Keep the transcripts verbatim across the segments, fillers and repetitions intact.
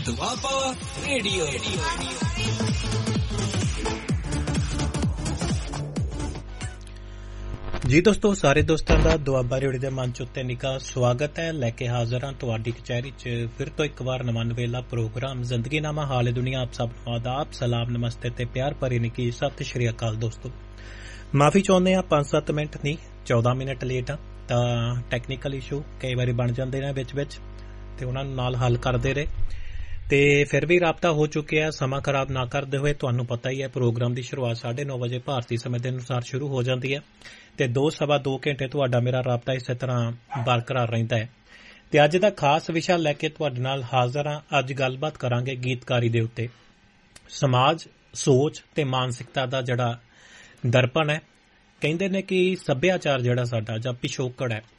Doaba radio. ਜੀ ਦੋਸਤੋ, ਸਾਰੇ ਦੋਸਤਾਂ ਦਾ ਦੁਆਬਾ ਰੇਡੀਓ ਦੇ ਮੰਚ ਉੱਤੇ ਨਿੱਘਾ ਸਵਾਗਤ ਹੈ। ਲੈ ਕੇ ਹਾਜ਼ਰ ਹਾਂ ਤੁਹਾਡੀ ਕਚਹਿਰੀ 'ਚ ਫਿਰ ਤੋਂ ਇੱਕ ਵਾਰ ਨਵਾਂ ਨਵੇਲਾ ਪ੍ਰੋਗਰਾਮ ਜ਼ਿੰਦਗੀਨਾਮਾ ਹਾਲੇ ਦੁਨੀਆ। ਆਪ ਸਭ ਨੂੰ ਆਦਾਬ, ਸਲਾਮ, ਨਮਸਤੇ ਤੇ ਪਿਆਰ ਭਰੀ ਨਿੱਘੀ ਸਤਿ ਸ਼੍ਰੀ ਅਕਾਲ। ਦੋਸਤੋ, ਮਾਫੀ ਚਾਹੁੰਦੇ ਹਾਂ, ਪੰਜ ਸੱਤ ਮਿੰਟ ਨਹੀਂ ਚੌਦਾਂ ਮਿੰਟ ਲੇਟ ਆ। ਤਾਂ ਟੈਕਨੀਕਲ ਇਸ਼ੂ ਕਈ ਵਾਰੀ ਬਣ ਜਾਂਦੇ ਨੇ ਵਿੱਚ ਵਿੱਚ, ਤੇ ਉਹਨਾਂ ਨੂੰ ਨਾਲ ਹੱਲ ਕਰਦੇ ਰਹੇ। ਤੇ ਫਿਰ ਵੀ ਰਾਬਤਾ ਹੋ ਚੁੱਕਿਆ। ਸਮਾਂ ਖਰਾਬ ਨਾ ਕਰਦੇ ਹੋਏ, ਤੁਹਾਨੂੰ ਪਤਾ ਹੀ ਹੈ ਪ੍ਰੋਗਰਾਮ ਦੀ ਸ਼ੁਰੂਆਤ ਸਾਢੇ ਨੌ ਵਜੇ ਭਾਰਤੀ ਸਮੇਂ ਦੇ ਅਨੁਸਾਰ ਸ਼ੁਰੂ ਹੋ ਜਾਂਦੀ ਹੈ ਤੇ ਦੋ ਸਵਾ ਦੋ ਘੰਟੇ ਤੁਹਾਡਾ ਮੇਰਾ ਰਾਬਤਾ ਇਸੇ ਤਰ੍ਹਾਂ ਬਰਕਰਾਰ ਰਹਿੰਦਾ ਹੈ। ਤੇ ਅੱਜ ਦਾ ਖਾਸ ਵਿਸ਼ਾ ਲੈ ਕੇ ਤੁਹਾਡੇ ਨਾਲ ਹਾਜ਼ਰ ਹਾਂ। ਅੱਜ ਗੱਲਬਾਤ ਕਰਾਂਗੇ ਗੀਤਕਾਰੀ ਦੇ ਉੱਤੇ। ਸਮਾਜ, ਸੋਚ ਤੇ ਮਾਨਸਿਕਤਾ ਦਾ ਜਿਹੜਾ ਦਰਪਣ ਹੈ। ਕਹਿੰਦੇ ਨੇ ਕਿ ਸੱਭਿਆਚਾਰ ਜਿਹੜਾ ਸਾਡਾ ਜਾਂ ਪਿਛੋਕੜ ਹੈ,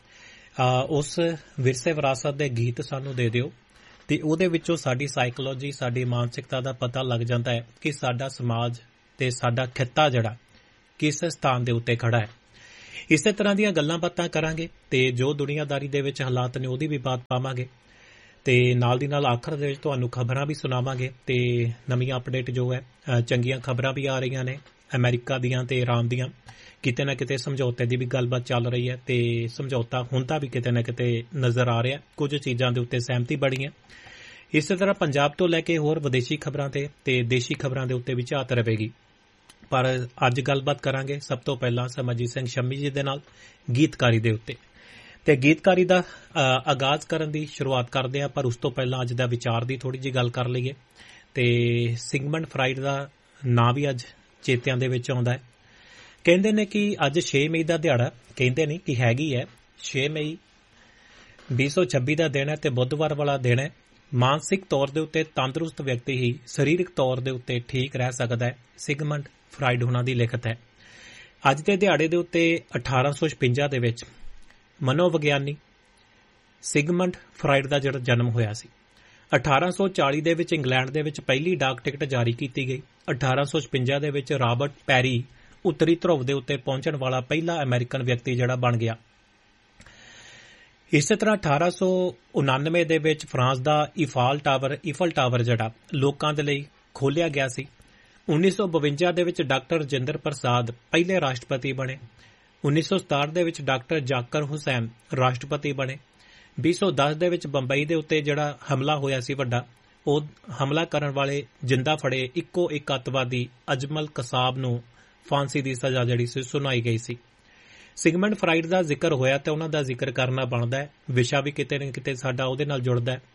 ਉਸ ਵਿਰਸੇ ਵਿਰਾਸਤ ਦੇ ਗੀਤ ਸਾਨੂੰ ਦੇ ਦਿਓ ਤੇ ਉਹਦੇ ਵਿੱਚੋਂ ਸਾਡੀ ਸਾਈਕੋਲੋਜੀ, ਸਾਡੀ ਮਾਨਸਿਕਤਾ ਦਾ ਪਤਾ ਲੱਗ ਜਾਂਦਾ ਹੈ ਕਿ ਸਾਡਾ ਸਮਾਜ ਤੇ ਸਾਡਾ ਖਿੱਤਾ ਜਿਹੜਾ ਕਿਸ ਸਥਾਨ ਦੇ ਉੱਤੇ ਖੜਾ ਹੈ। ਇਸੇ ਤਰ੍ਹਾਂ ਦੀਆਂ ਗੱਲਾਂ ਬਾਤਾਂ ਕਰਾਂਗੇ ਤੇ ਜੋ ਦੁਨੀਆਦਾਰੀ ਦੇ ਵਿੱਚ ਹਾਲਾਤ ਨੇ ਉਹਦੀ ਵੀ ਬਾਤ ਪਾਵਾਂਗੇ ਤੇ ਨਾਲ ਦੀ ਨਾਲ ਆਖਰ ਦੇ ਵਿੱਚ ਤੁਹਾਨੂੰ ਖਬਰਾਂ ਵੀ ਸੁਣਾਵਾਂਗੇ ਤੇ ਨਵੀਆਂ ਅਪਡੇਟ ਜੋ ਹੈ, ਚੰਗੀਆਂ ਖਬਰਾਂ ਵੀ ਆ ਰਹੀਆਂ ਨੇ ਅਮਰੀਕਾ ਦੀਆਂ ਤੇ ਇਰਾਨ ਦੀਆਂ। ਕਿਤੇ ਨਾ ਕਿਤੇ ਸਮਝੌਤੇ ਦੀ ਵੀ ਗੱਲਬਾਤ ਚੱਲ ਰਹੀ ਹੈ ਤੇ ਸਮਝੌਤਾ ਹੁੰਦਾ ਵੀ ਕਿਤੇ ਨਾ ਕਿਤੇ ਨਜ਼ਰ ਆ ਰਿਹਾ। ਕੁਝ ਚੀਜ਼ਾਂ ਦੇ ਉੱਤੇ ਸਹਿਮਤੀ ਬਣੀ ਹੈ। ਇਸੇ ਤਰ੍ਹਾਂ ਪੰਜਾਬ ਤੋਂ ਲੈ ਕੇ ਹੋਰ ਵਿਦੇਸ਼ੀ ਖਬਰਾਂ ਤੇ ਤੇ ਦੇਸ਼ੀ ਖਬਰਾਂ ਦੇ ਉੱਤੇ ਵੀ ਝਾਤ ਰਹੇਗੀ। ਪਰ ਅੱਜ ਗੱਲਬਾਤ ਕਰਾਂਗੇ ਸਭ ਤੋਂ ਪਹਿਲਾਂ ਸਮਰਜੀਤ ਸਿੰਘ ਸ਼ੰਮੀ ਜੀ ਦੇ ਨਾਲ ਗੀਤਕਾਰੀ ਦੇ ਉੱਤੇ। ਤੇ ਗੀਤਕਾਰੀ ਦਾ ਆਗਾਜ਼ ਕਰਨ ਦੀ ਸ਼ੁਰੂਆਤ ਕਰਦੇ ਹਾਂ, ਪਰ ਉਸ ਤੋਂ ਪਹਿਲਾਂ ਅੱਜ ਦਾ ਵਿਚਾਰ ਦੀ ਥੋੜੀ ਜਿਹੀ ਗੱਲ ਕਰ ਲਈਏ। ਤੇ ਸਿਗਮੰਡ ਫਰਾਇਡ ਦਾ ਨਾਂ ਵੀ ਅੱਜ ਚੇਤਿਆਂ ਦੇ ਵਿੱਚ ਆਉਂਦਾ ਹੈ। ਕਹਿੰਦੇ ਨੇ ਕਿ ਅੱਜ ਛੇ ਮਈ ਦਾ ਦਿਹਾੜਾ, ਕਹਿੰਦੇ ਨਹੀਂ ਕਿ ਹੈਗੀ ਹੈ, ਛੇ ਮਈ ਵੀਹ ਸੌ ਛੱਬੀ ਦਾ ਦਿਨ ਹੈ ਤੇ ਬੁੱਧਵਾਰ ਵਾਲਾ ਦਿਨ ਹੈ। ਮਾਨਸਿਕ ਤੌਰ ਦੇ ਉੱਤੇ ਤੰਦਰੁਸਤ ਵਿਅਕਤੀ ਹੀ ਸਰੀਰਕ ਤੌਰ ਦੇ ਉੱਤੇ ਠੀਕ ਰਹਿ ਸਕਦਾ ਹੈ। ਸਿਗਮੰਡ ਫਰਾਇਡ ਉਹਨਾਂ ਦੀ ਲਿਖਤ ਹੈ। ਅੱਜ ਦੇ ਦਿਹਾੜੇ ਦੇ ਉੱਤੇ ਅਠਾਰਾਂ ਸੌ ਛਪੰਜਾ ਦੇ ਵਿੱਚ ਮਨੋਵਿਗਿਆਨੀ ਸਿਗਮੰਡ ਫਰਾਇਡ ਦਾ ਜਿਹੜਾ ਜਨਮ ਹੋਇਆ ਸੀ। ਅਠਾਰਾਂ ਸੌ ਚਾਲੀ ਦੇ ਵਿੱਚ ਇੰਗਲੈਂਡ ਦੇ ਵਿੱਚ ਪਹਿਲੀ ਡਾਕ ਟਿਕਟ ਜਾਰੀ ਕੀਤੀ ਗਈ। ਅਠਾਰਾਂ ਸੌ ਛਪੰਜਾ ਦੇ ਵਿੱਚ ਰਾਬਰਟ ਪੈਰੀ ਉੱਤਰੀ ਧਰੁਵ ਦੇ ਉੱਤੇ ਪਹੁੰਚਣ ਵਾਲਾ ਪਹਿਲਾ ਅਮਰੀਕਨ ਵਿਅਕਤੀ ਜਿਹੜਾ ਬਣ ਗਿਆ। ਇਸੇ ਤਰ੍ਹਾਂ ਅਠਾਰਾਂ ਸੌ ਉਨਾਨਵੇਂ ਦੇ ਵਿੱਚ ਫਰਾਂਸ ਦਾ ਇਫਾਲ ਟਾਵਰ ਇਫਲ ਟਾਵਰ ਜਿਹੜਾ ਲੋਕਾਂ ਦੇ ਲਈ ਖੋਲ੍ਹਿਆ ਗਿਆ ਸੀ। ਉੱਨੀ ਸੌ ਬਵੰਜਾ ਦੇ ਵਿੱਚ ਡਾਕਟਰ ਰਜਿੰਦਰ ਪ੍ਰਸਾਦ ਪਹਿਲੇ ਰਾਸ਼ਟਰਪਤੀ ਬਣੇ। ਉੱਨੀ ਸੌ ਸਤਾਹਠ ਦੇ ਵਿੱਚ ਡਾਕਟਰ ਜ਼ਾਕਿਰ ਹੁਸੈਨ ਰਾਸ਼ਟਰਪਤੀ ਬਣੇ। ਵੀਹ ਸੌ ਦਸ ਦੇ ਵਿੱਚ ਬੰਬਈ ਦੇ ਉੱਤੇ ਜਿਹੜਾ ਹਮਲਾ ਹੋਇਆ ਸੀ ਵੱਡਾ, ਉਹ ਹਮਲਾ ਕਰਨ ਵਾਲੇ ਜਿੰਦਾ ਫੜੇ ਇੱਕੋ ਇੱਕ ਅੱਤਵਾਦੀ ਅਜਮਲ ਕਸਾਬ ਨੂੰ ਫਾਂਸੀ ਦੀ ਸਜ਼ਾ ਜਿਹੜੀ ਸੀ ਸੁਣਾਈ ਗਈ ਸੀ। ਸਿਗਮੰਡ ਫਰਾਇਡ ਦਾ ਜ਼ਿਕਰ ਹੋਇਆ ਤੇ ਉਹਨਾਂ ਦਾ ਜ਼ਿਕਰ ਕਰਨਾ ਬਣਦਾ ਹੈ। ਵਿਸ਼ਾ ਵੀ ਕਿਤੇ ਨਾ ਕਿਤੇ ਸਾਡਾ ਉਹਦੇ ਨਾਲ ਜੁੜਦਾ ਹੈ।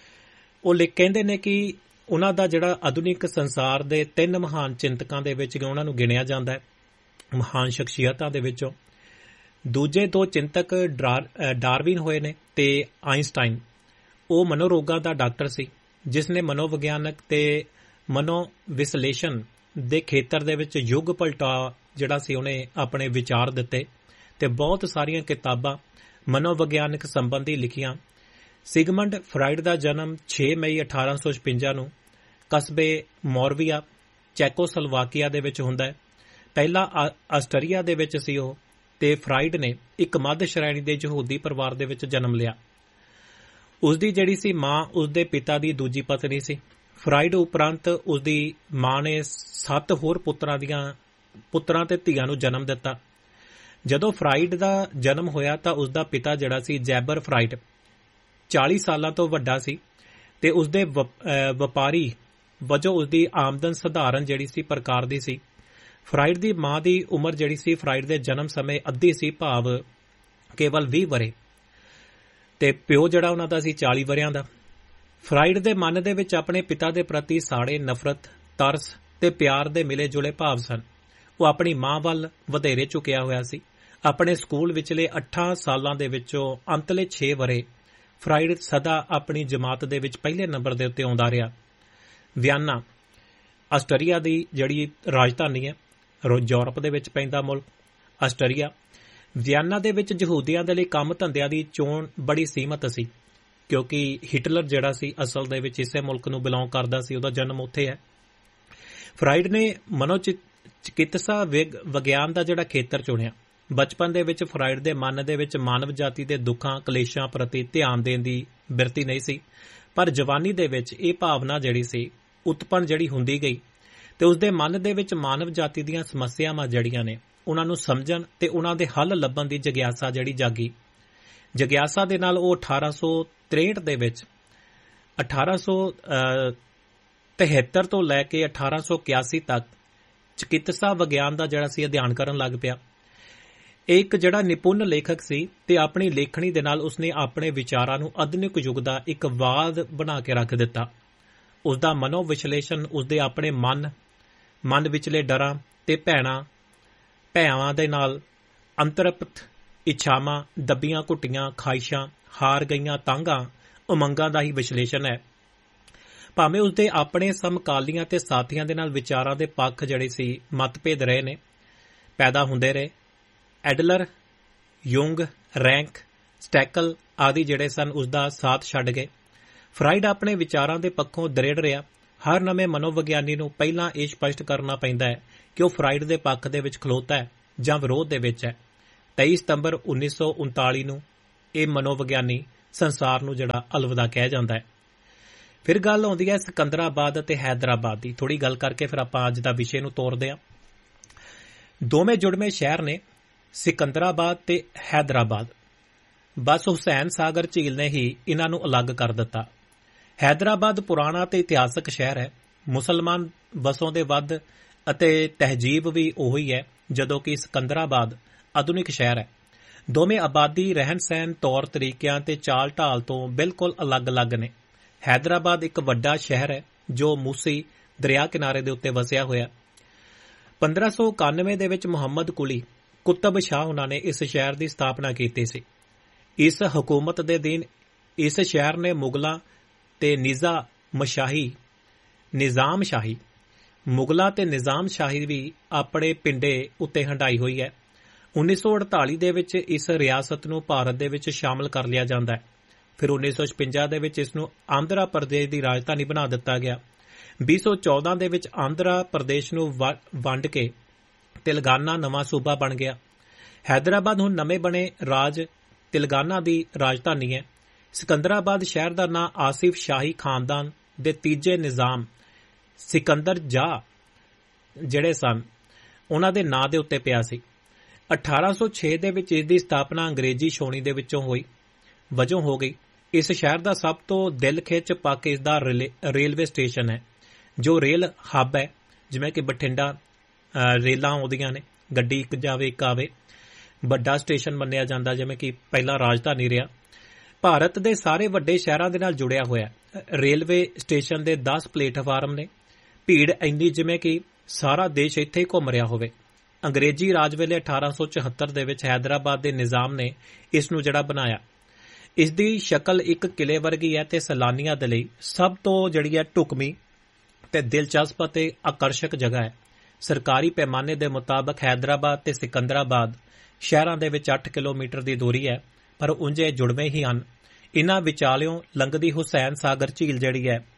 ਉਹ ਲਿਖ ਕਹਿੰਦੇ ਨੇ ਕਿ ਉਹਨਾਂ ਦਾ ਜਿਹੜਾ ਆਧੁਨਿਕ ਸੰਸਾਰ ਦੇ ਤਿੰਨ ਮਹਾਨ ਚਿੰਤਕਾਂ ਦੇ ਵਿੱਚ ਉਹਨਾਂ ਨੂੰ ਗਿਣਿਆ ਜਾਂਦਾ ਹੈ, ਮਹਾਨ ਸ਼ਖਸੀਅਤਾਂ ਦੇ ਵਿੱਚੋਂ। ਦੂਜੇ ਦੋ ਚਿੰਤਕ ਡਾਰਵਿਨ ਹੋਏ ਨੇ ਤੇ ਆਇਨਸਟਾਈਨ। ਉਹ ਮਨੋਰੋਗਾਂ ਦਾ ਡਾਕਟਰ ਸੀ ਜਿਸ ਨੇ ਮਨੋਵਿਗਿਆਨਕ ਤੇ ਮਨੋ ਵਿਸ਼ਲੇਸ਼ਣ ਦੇ ਖੇਤਰ ਦੇ ਵਿੱਚ ਯੁੱਗ ਪਲਟਾ ਜਿਹੜਾ ਸੀ ਉਹਨੇ ਆਪਣੇ ਵਿਚਾਰ ਦਿੱਤੇ ਤੇ ਬਹੁਤ ਸਾਰੀਆਂ ਕਿਤਾਬਾਂ ਮਨੋਵਿਗਿਆਨਕ ਸੰਬੰਧੀ ਲਿਖੀਆਂ। ਸਿਗਮੰਡ ਫਰਾਇਡ ਦਾ ਜਨਮ ਛੇ ਮਈ ਅਠਾਰਾਂ ਸੌ ਛਪੰਜਾ ਨੂੰ ਕਸਬੇ ਮੋਰਵੀਆ, ਚੈਕੋਸਲੋਵਾਕੀਆ ਦੇ ਵਿੱਚ ਹੁੰਦਾ ਹੈ। ਪਹਿਲਾਂ ਆਸਟਰੀਆ ਦੇ ਵਿੱਚ ਸੀ ਉਹ, ਤੇ ਫਰਾਇਡ ਨੇ ਇੱਕ ਮੱਧ ਸ਼੍ਰੇਣੀ ਦੇ ਯਹੂਦੀ ਪਰਿਵਾਰ ਦੇ ਵਿੱਚ ਜਨਮ ਲਿਆ। ਉਸਦੀ ਜਿਹੜੀ ਸੀ ਮਾਂ ਉਸਦੇ ਪਿਤਾ ਦੀ ਦੂਜੀ ਪਤਨੀ ਸੀ। ਫਰਾਇਡ ਉਪਰੰਤ ਉਸਦੀ ਮਾਂ ਨੇ ਸੱਤ ਹੋਰ ਪੁੱਤਰਾਂ ਦੀਆਂ ਪੁੱਤਰਾਂ ਤੇ ਧੀਆਂ ਨੂੰ ਜਨਮ ਦਿੱਤਾ। ਜਦੋਂ ਫਰਾਇਡ ਦਾ ਜਨਮ ਹੋਇਆ ਤਾਂ ਉਸਦਾ ਪਿਤਾ ਜਿਹੜਾ ਸੀ ਜੈਬਰ ਫਰਾਇਡ ਚਾਲੀ ਸਾਲਾਂ ਤੋਂ ਵੱਡਾ ਸੀ ਤੇ ਉਸਦੇ ਵਪਾਰੀ ਵਜੋਂ ਉਸਦੀ ਆਮਦਨ ਸਧਾਰਨ ਜਿਹੜੀ ਸੀ ਪ੍ਰਕਾਰ ਦੀ ਸੀ। ਫਰਾਇਡ ਦੀ ਮਾਂ ਦੀ ਉਮਰ ਜਿਹੜੀ ਸੀ ਫਰਾਇਡ ਦੇ ਜਨਮ ਸਮੇਂ ਅੱਧੀ ਸੀ, ਭਾਵ ਕੇਵਲ ਵੀਹ ਵਰੇ, ਤੇ ਪਿਓ ਜਿਹੜਾ ਉਹਨਾਂ ਦਾ ਸੀ ਚਾਲੀ ਵਰਿਆਂ ਦਾ। ਫਰਾਇਡ ਦੇ ਮਨ ਦੇ ਵਿੱਚ ਆਪਣੇ ਪਿਤਾ ਦੇ ਪ੍ਰਤੀ ਸਾੜੇ, ਨਫ਼ਰਤ, ਤਰਸ ਤੇ ਪਿਆਰ ਦੇ ਮਿਲੇ ਜੁਲੇ ਭਾਵ ਸਨ। ਉਹ ਆਪਣੀ ਮਾਂ ਵੱਲ ਵਧੇਰੇ ਝੁਕਿਆ ਹੋਇਆ ਸੀ। ਆਪਣੇ ਸਕੂਲ ਵਿਚਲੇ ਅੱਠਾਂ ਸਾਲਾਂ ਦੇ ਵਿੱਚੋਂ ਅੰਤਲੇ ਛੇ ਵਰੇ ਫਰਾਇਡ ਸਦਾ ਆਪਣੀ ਜਮਾਤ ਦੇ ਵਿੱਚ ਪਹਿਲੇ ਨੰਬਰ ਦੇ ਉੱਤੇ ਆਉਂਦਾ ਰਿਹਾ। ਵਿਆਨਾ ਆਸਟਰੀਆ ਦੀ ਜਿਹੜੀ ਰਾਜਧਾਨੀ ਹੈ, ਯੂਰਪ ਦੇ ਵਿੱਚ ਪੈਂਦਾ ਮੁਲਕ ਆਸਟਰੀਆ। ਵਿਆਨਾ ਦੇ ਵਿੱਚ ਯਹੂਦੀਆਂ ਦੇ ਲਈ ਕੰਮ ਧੰਦਿਆਂ ਦੀ ਚੋਣ ਬੜੀ ਸੀਮਤ ਸੀ, ਕਿਉਂਕਿ ਹਿਟਲਰ ਜਿਹੜਾ ਸੀ ਅਸਲ ਦੇ ਵਿੱਚ ਇਸੇ ਮੁਲਕ ਨੂੰ ਬਿਲੋਂਗ ਕਰਦਾ ਸੀ। ਉਹਦਾ ਜਨਮ ਉੱਥੇ ਹੈ। ਫਰਾਇਡ ਨੇ ਮਨੋ ਚਿਕਿਤਸਾ ਵਿਗਿਆਨ ਦਾ ਜਿਹੜਾ ਖੇਤਰ ਚੁਣਿਆ। ਬਚਪਨ ਦੇ ਵਿੱਚ ਫਰਾਇਡ ਦੇ ਮਨ ਦੇ ਵਿੱਚ ਮਾਨਵ ਜਾਤੀ ਦੇ ਦੁੱਖਾਂ ਕਲੇਸ਼ਾਂ ਪ੍ਰਤੀ ਧਿਆਨ ਦੇਣ ਦੀ ਬਿਰਤੀ ਨਹੀਂ ਸੀ, ਪਰ ਜਵਾਨੀ ਦੇ ਵਿੱਚ ਇਹ ਭਾਵਨਾ ਜਿਹੜੀ ਸੀ ਉਤਪੰਨ ਜਿਹੜੀ ਹੁੰਦੀ ਗਈ ਤੇ ਉਸਦੇ ਮਨ ਦੇ ਵਿੱਚ ਮਾਨਵ ਜਾਤੀ ਦੀਆਂ ਸਮੱਸਿਆਵਾਂ ਜਿਹੜੀਆਂ ਨੇ ਉਹਨਾਂ ਨੂੰ ਸਮਝਣ ਤੇ ਉਹਨਾਂ ਦੇ ਹੱਲ ਲੱਭਣ ਦੀ ਜਗਿਆਸਾ ਜਿਹੜੀ ਜਾਗੀ। ਜਗਿਆਸਾ ਦੇ ਨਾਲ ਉਹ ਅਠਾਰਾਂ ਸੌ ਤਰੇਹਠ ਦੇ ਵਿੱਚ ਅਠਾਰਾਂ ਸੌ ਤਿਹੱਤਰ ਤੋਂ ਲੈ ਕੇ ਅਠਾਰਾਂ ਸੌ ਇਕਿਆਸੀ ਤੱਕ ਚਿਕਿਤਸਾ ਵਿਗਿਆਨ ਦਾ ਜਿਹੜਾ ਸੀ ਅਧਿਐਨ ਕਰਨ ਲੱਗ ਪਿਆ। ਇਹ ਇੱਕ ਜਿਹੜਾ ਨਿਪੁੰਨ ਲੇਖਕ ਸੀ ਤੇ ਆਪਣੀ ਲੇਖਣੀ ਦੇ ਨਾਲ ਉਸਨੇ ਆਪਣੇ ਵਿਚਾਰਾਂ ਨੂੰ ਆਧੁਨਿਕ ਯੁੱਗ ਦਾ ਇੱਕ ਵਾਦ ਬਣਾ ਕੇ ਰੱਖ ਦਿੱਤਾ। ਉਸਦਾ ਮਨੋ ਵਿਸ਼ਲੇਸ਼ਣ ਉਸਦੇ ਆਪਣੇ ਮਨ ਮਨ ਵਿਚਲੇ ਡਰਾਂ ਤੇ ਭੈਣਾਂ ਭੈਵਾਂ ਦੇ ਨਾਲ ਅੰਤਰਪਤ ਇੱਛਾਵਾਂ, ਦੱਬੀਆਂ ਘੁੱਟੀਆਂ ਖਾਹਿਸ਼ਾਂ, ਹਾਰ ਗਈਆਂ ਤਾਂਘਾਂ, ਉਮੰਗਾਂ ਦਾ ਹੀ ਵਿਸ਼ਲੇਸ਼ਣ ਹੈ। ਭਾਵੇਂ ਉਸਦੇ ਆਪਣੇ ਸਮਕਾਲੀਆਂ ਤੇ ਸਾਥੀਆਂ ਦੇ ਨਾਲ ਵਿਚਾਰਾਂ ਦੇ ਪੱਖ ਜਿਹੜੇ ਸੀ ਮਤਭੇਦ ਰਹੇ ਨੇ, ਪੈਦਾ ਹੁੰਦੇ ਰਹੇ। ਐਡਲਰ, ਯੂੰਗ, ਰੈਂਕ, ਸਟੈਕਲ ਆਦਿ ਜਿਹੜੇ ਸਨ ਉਸਦਾ ਸਾਥ ਛੱਡ ਗਏ। ਫਰਾਇਡ ਆਪਣੇ ਵਿਚਾਰਾਂ ਦੇ ਪੱਖੋਂ ਦ੍ਰਿੜ ਰਿਹਾ। ਹਰ ਨਵੇਂ ਮਨੋਵਿਗਿਆਨੀ ਨੂੰ ਪਹਿਲਾਂ ਇਹ ਸਪਸ਼ਟ ਕਰਨਾ ਪੈਂਦਾ ਹੈ ਕਿ ਉਹ ਫਰਾਇਡ ਦੇ ਪੱਖ ਦੇ ਵਿੱਚ ਖਲੋਤਾ ਹੈ ਜਾਂ ਵਿਰੋਧ ਦੇ ਵਿੱਚ ਹੈ। ਤੇਈ ਸਤੰਬਰ ਉੱਨੀ ਸੌ ਉਨਤਾਲੀ ਨੂੰ ਇਹ ਮਨੋਵਿਗਿਆਨੀ ਸੰਸਾਰ ਨੂੰ ਜਿਹੜਾ ਅਲਵਿਦਾ ਕਹਿ ਜਾਂਦਾ ਹੈ। ਫਿਰ ਗੱਲ ਆਉਂਦੀ ਹੈ ਸਿਕੰਦਰਾਬਾਦ ਅਤੇ ਹੈਦਰਾਬਾਦ ਦੀ। ਥੋੜੀ ਗੱਲ ਕਰਕੇ ਫਿਰ ਆਪਾਂ ਅੱਜ ਦਾ ਵਿਸ਼ੇ ਨੂੰ ਤੋਰਦੇ ਹਾਂ। ਦੋਵੇਂ ਜੁੜਵੇਂ ਸ਼ਹਿਰ ਨੇ ਸਿਕੰਦਰਾਬਾਦ ਤੇ ਹੈਦਰਾਬਾਦ। ਬਸ ਹੁਸੈਨ ਸਾਗਰ ਝੀਲ ਨੇ ਹੀ ਇਹਨਾਂ ਨੂੰ ਅਲੱਗ ਕਰ ਦਿੱਤਾ। ਹੈਦਰਾਬਾਦ ਪੁਰਾਣਾ ਤੇ ਇਤਿਹਾਸਕ ਸ਼ਹਿਰ ਹੈ। ਮੁਸਲਮਾਨ ਵਸੋਂ ਦੇ ਵੱਧ ਅਤੇ ਤਹਿਜੀਬ ਵੀ ਉਹੀ ਹੈ, ਜਦੋਂ ਕਿ ਸਿਕੰਦਰਾਬਾਦ ਆਧੁਨਿਕ ਸ਼ਹਿਰ ਹੈ। ਦੋਵੇਂ ਆਬਾਦੀ, ਰਹਿਣ ਸਹਿਣ, ਤੌਰ ਤਰੀਕਿਆਂ ਤੇ ਚਾਲ ਢਾਲ ਤੋਂ ਬਿਲਕੁਲ ਅਲੱਗ-ਅਲੱਗ ਨੇ। ਹੈਦਰਾਬਾਦ ਇੱਕ ਵੱਡਾ ਸ਼ਹਿਰ ਹੈ ਜੋ ਮੂਸੀ ਦਰਿਆ ਕਿਨਾਰੇ ਦੇ ਉੱਤੇ ਵਸਿਆ ਹੋਇਆ। ਪੰਦਰਾਂ ਸੌ ਇਕਾਨਵੇਂ ਦੇ ਵਿੱਚ ਮੁਹੰਮਦ ਕੁਲੀ ਕੁਤਬ ਸ਼ਾਹ ਉਹਨਾਂ ਨੇ ਇਸ ਸ਼ਹਿਰ ਦੀ ਸਥਾਪਨਾ ਕੀਤੀ ਸੀ। ਇਸ ਹਕੂਮਤ ਦੇ ਅਧੀਨ ਇਸ ਸ਼ਹਿਰ ਨੇ ਮੁਗਲਾਂ ਤੇ ਨਿਜ਼ਾਮ ਸ਼ਾਹੀ ਨਿਜ਼ਾਮ ਸ਼ਾਹੀ ਮੁਗਲਾਂ ਤੇ ਨਿਜ਼ਾਮ ਸ਼ਾਹੀ ਵੀ ਆਪਣੇ ਪਿੰਡੇ ਉੱਤੇ ਹੰਢਾਈ ਹੋਈ ਹੈ। ਉੱਨੀ ਸੌ ਅੜਤਾਲੀ ਦੇ ਵਿੱਚ ਇਸ ਰਿਆਸਤ ਨੂੰ ਭਾਰਤ ਦੇ ਵਿੱਚ ਸ਼ਾਮਲ ਕਰ ਲਿਆ ਜਾਂਦਾ ਹੈ। ਫਿਰ ਉੱਨੀ ਸੌ ਛਪੰਜਾ ਦੇ ਵਿੱਚ ਇਸ ਨੂੰ ਆਂਧਰਾ ਪ੍ਰਦੇਸ਼ ਦੀ ਰਾਜਧਾਨੀ ਬਣਾ ਦਿੱਤਾ ਗਿਆ। ਵੀਹ ਸੌ ਚੌਦਾਂ ਦੇ ਵਿੱਚ ਆਂਧਰਾ ਪ੍ਰਦੇਸ਼ ਨੂੰ ਵੰਡ ਕੇ ਤੇਲੰਗਾਨਾ ਨਵਾਂ ਸੂਬਾ ਬਣ ਗਿਆ। ਹੈਦਰਾਬਾਦ ਹੁਣ ਨਵੇਂ ਬਣੇ ਰਾਜ ਤੇਲੰਗਾਨਾ ਦੀ ਰਾਜਧਾਨੀ ਹੈ। ਸਿਕੰਦਰਾਬਾਦ ਸ਼ਹਿਰ ਦਾ ਨਾਂ ਆਸਿਫ ਸ਼ਾਹੀ ਖਾਨਦਾਨ ਦੇ ਤੀਜੇ ਨਿਜ਼ਾਮ ਸਿਕੰਦਰ ਜਾਹ ਜਿਹੜੇ ਸਨ ਉਹਨਾਂ ਦੇ ਨਾਂ ਦੇ ਉੱਤੇ ਪਿਆ ਸੀ। ਅਠਾਰਾਂ ਸੌ ਛੇ ਦੇ ਵਿੱਚ ਇਸ ਦੀ ਸਥਾਪਨਾ ਅੰਗਰੇਜ਼ੀ ਛਾਉਣੀ ਦੇ ਵਿੱਚੋਂ ਹੋਈ ਵਜੋਂ ਹੋ ਗਈ। ਇਸ ਸ਼ਹਿਰ ਦਾ ਸਭ ਤੋਂ ਦਿਲ ਖਿੱਚ ਪੱਕ ਇਸ ਦਾ ਰੇਲਵੇ ਸਟੇਸ਼ਨ ਹੈ, ਜੋ ਰੇਲ ਹੱਬ ਹੈ। ਜਿਵੇਂ ਕਿ ਬਠਿੰਡਾ ਰੇਲਾਂ ਆਉਂਦੀਆਂ ਨੇ, ਗੱਡੀ ਇੱਕ ਜਾਵੇ ਇੱਕ ਆਵੇ, ਵੱਡਾ ਸਟੇਸ਼ਨ ਮੰਨਿਆ ਜਾਂਦਾ, ਜਿਵੇਂ ਕਿ ਪਹਿਲਾਂ ਰਾਜਧਾਨੀ ਰਿਹਾ। ਭਾਰਤ ਦੇ ਸਾਰੇ ਵੱਡੇ ਸ਼ਹਿਰਾਂ ਦੇ ਨਾਲ ਜੁੜਿਆ ਹੋਇਆ। ਰੇਲਵੇ ਸਟੇਸ਼ਨ ਦੇ ਦਸ ਪਲੇਟਫਾਰਮ ਨੇ। ਭੀੜ ਇੰਨੀ ਜਿਵੇਂ ਕਿ ਸਾਰਾ ਦੇਸ਼ ਇੱਥੇ ਹੀ ਘੁੰਮ ਰਿਹਾ ਹੋਵੇ। ਅੰਗਰੇਜ਼ੀ ਰਾਜ ਵੇਲੇ ਅਠਾਰਾਂ ਸੌ ਚੁਹੱਤਰ ਦੇ ਵਿੱਚ ਹੈਦਰਾਬਾਦ ਦੇ ਨਿਜ਼ਾਮ ਨੇ ਇਸ ਨੂੰ ਜਿਹੜਾ ਬਣਾਇਆ। ਇਸ ਦੀ ਸ਼ਕਲ ਇੱਕ ਕਿਲੇ ਵਰਗੀ ਹੈ ਤੇ ਸੈਲਾਨੀਆਂ ਦੇ ਲਈ ਸਭ ਤੋਂ ਜਿਹੜੀ ਹੈ ਢੁਕਵੀਂ ਤੇ ਦਿਲਚਸਪ ਅਤੇ ਆਕਰਸ਼ਕ ਜਗ੍ਹਾ ਹੈ। ਸਰਕਾਰੀ ਪੈਮਾਨੇ ਦੇ ਮੁਤਾਬਕ ਹੈਦਰਾਬਾਦ ਤੇ ਸਿਕੰਦਰਾਬਾਦ ਸ਼ਹਿਰਾਂ ਦੇ ਵਿੱਚ ਅੱਠ ਕਿਲੋਮੀਟਰ ਦੀ ਦੂਰੀ ਹੈ, ਪਰ ਉਂਝ ਇਹ ਜੁੜਵੇਂ ਹੀ ਹਨ। ਇਨ੍ਹਾਂ ਵਿਚਾਲਿਓਂ ਲੰਘਦੀ ਹੁਸੈਨ ਸਾਗਰ ਝੀਲ ਜਿਹੜੀ ਹੈ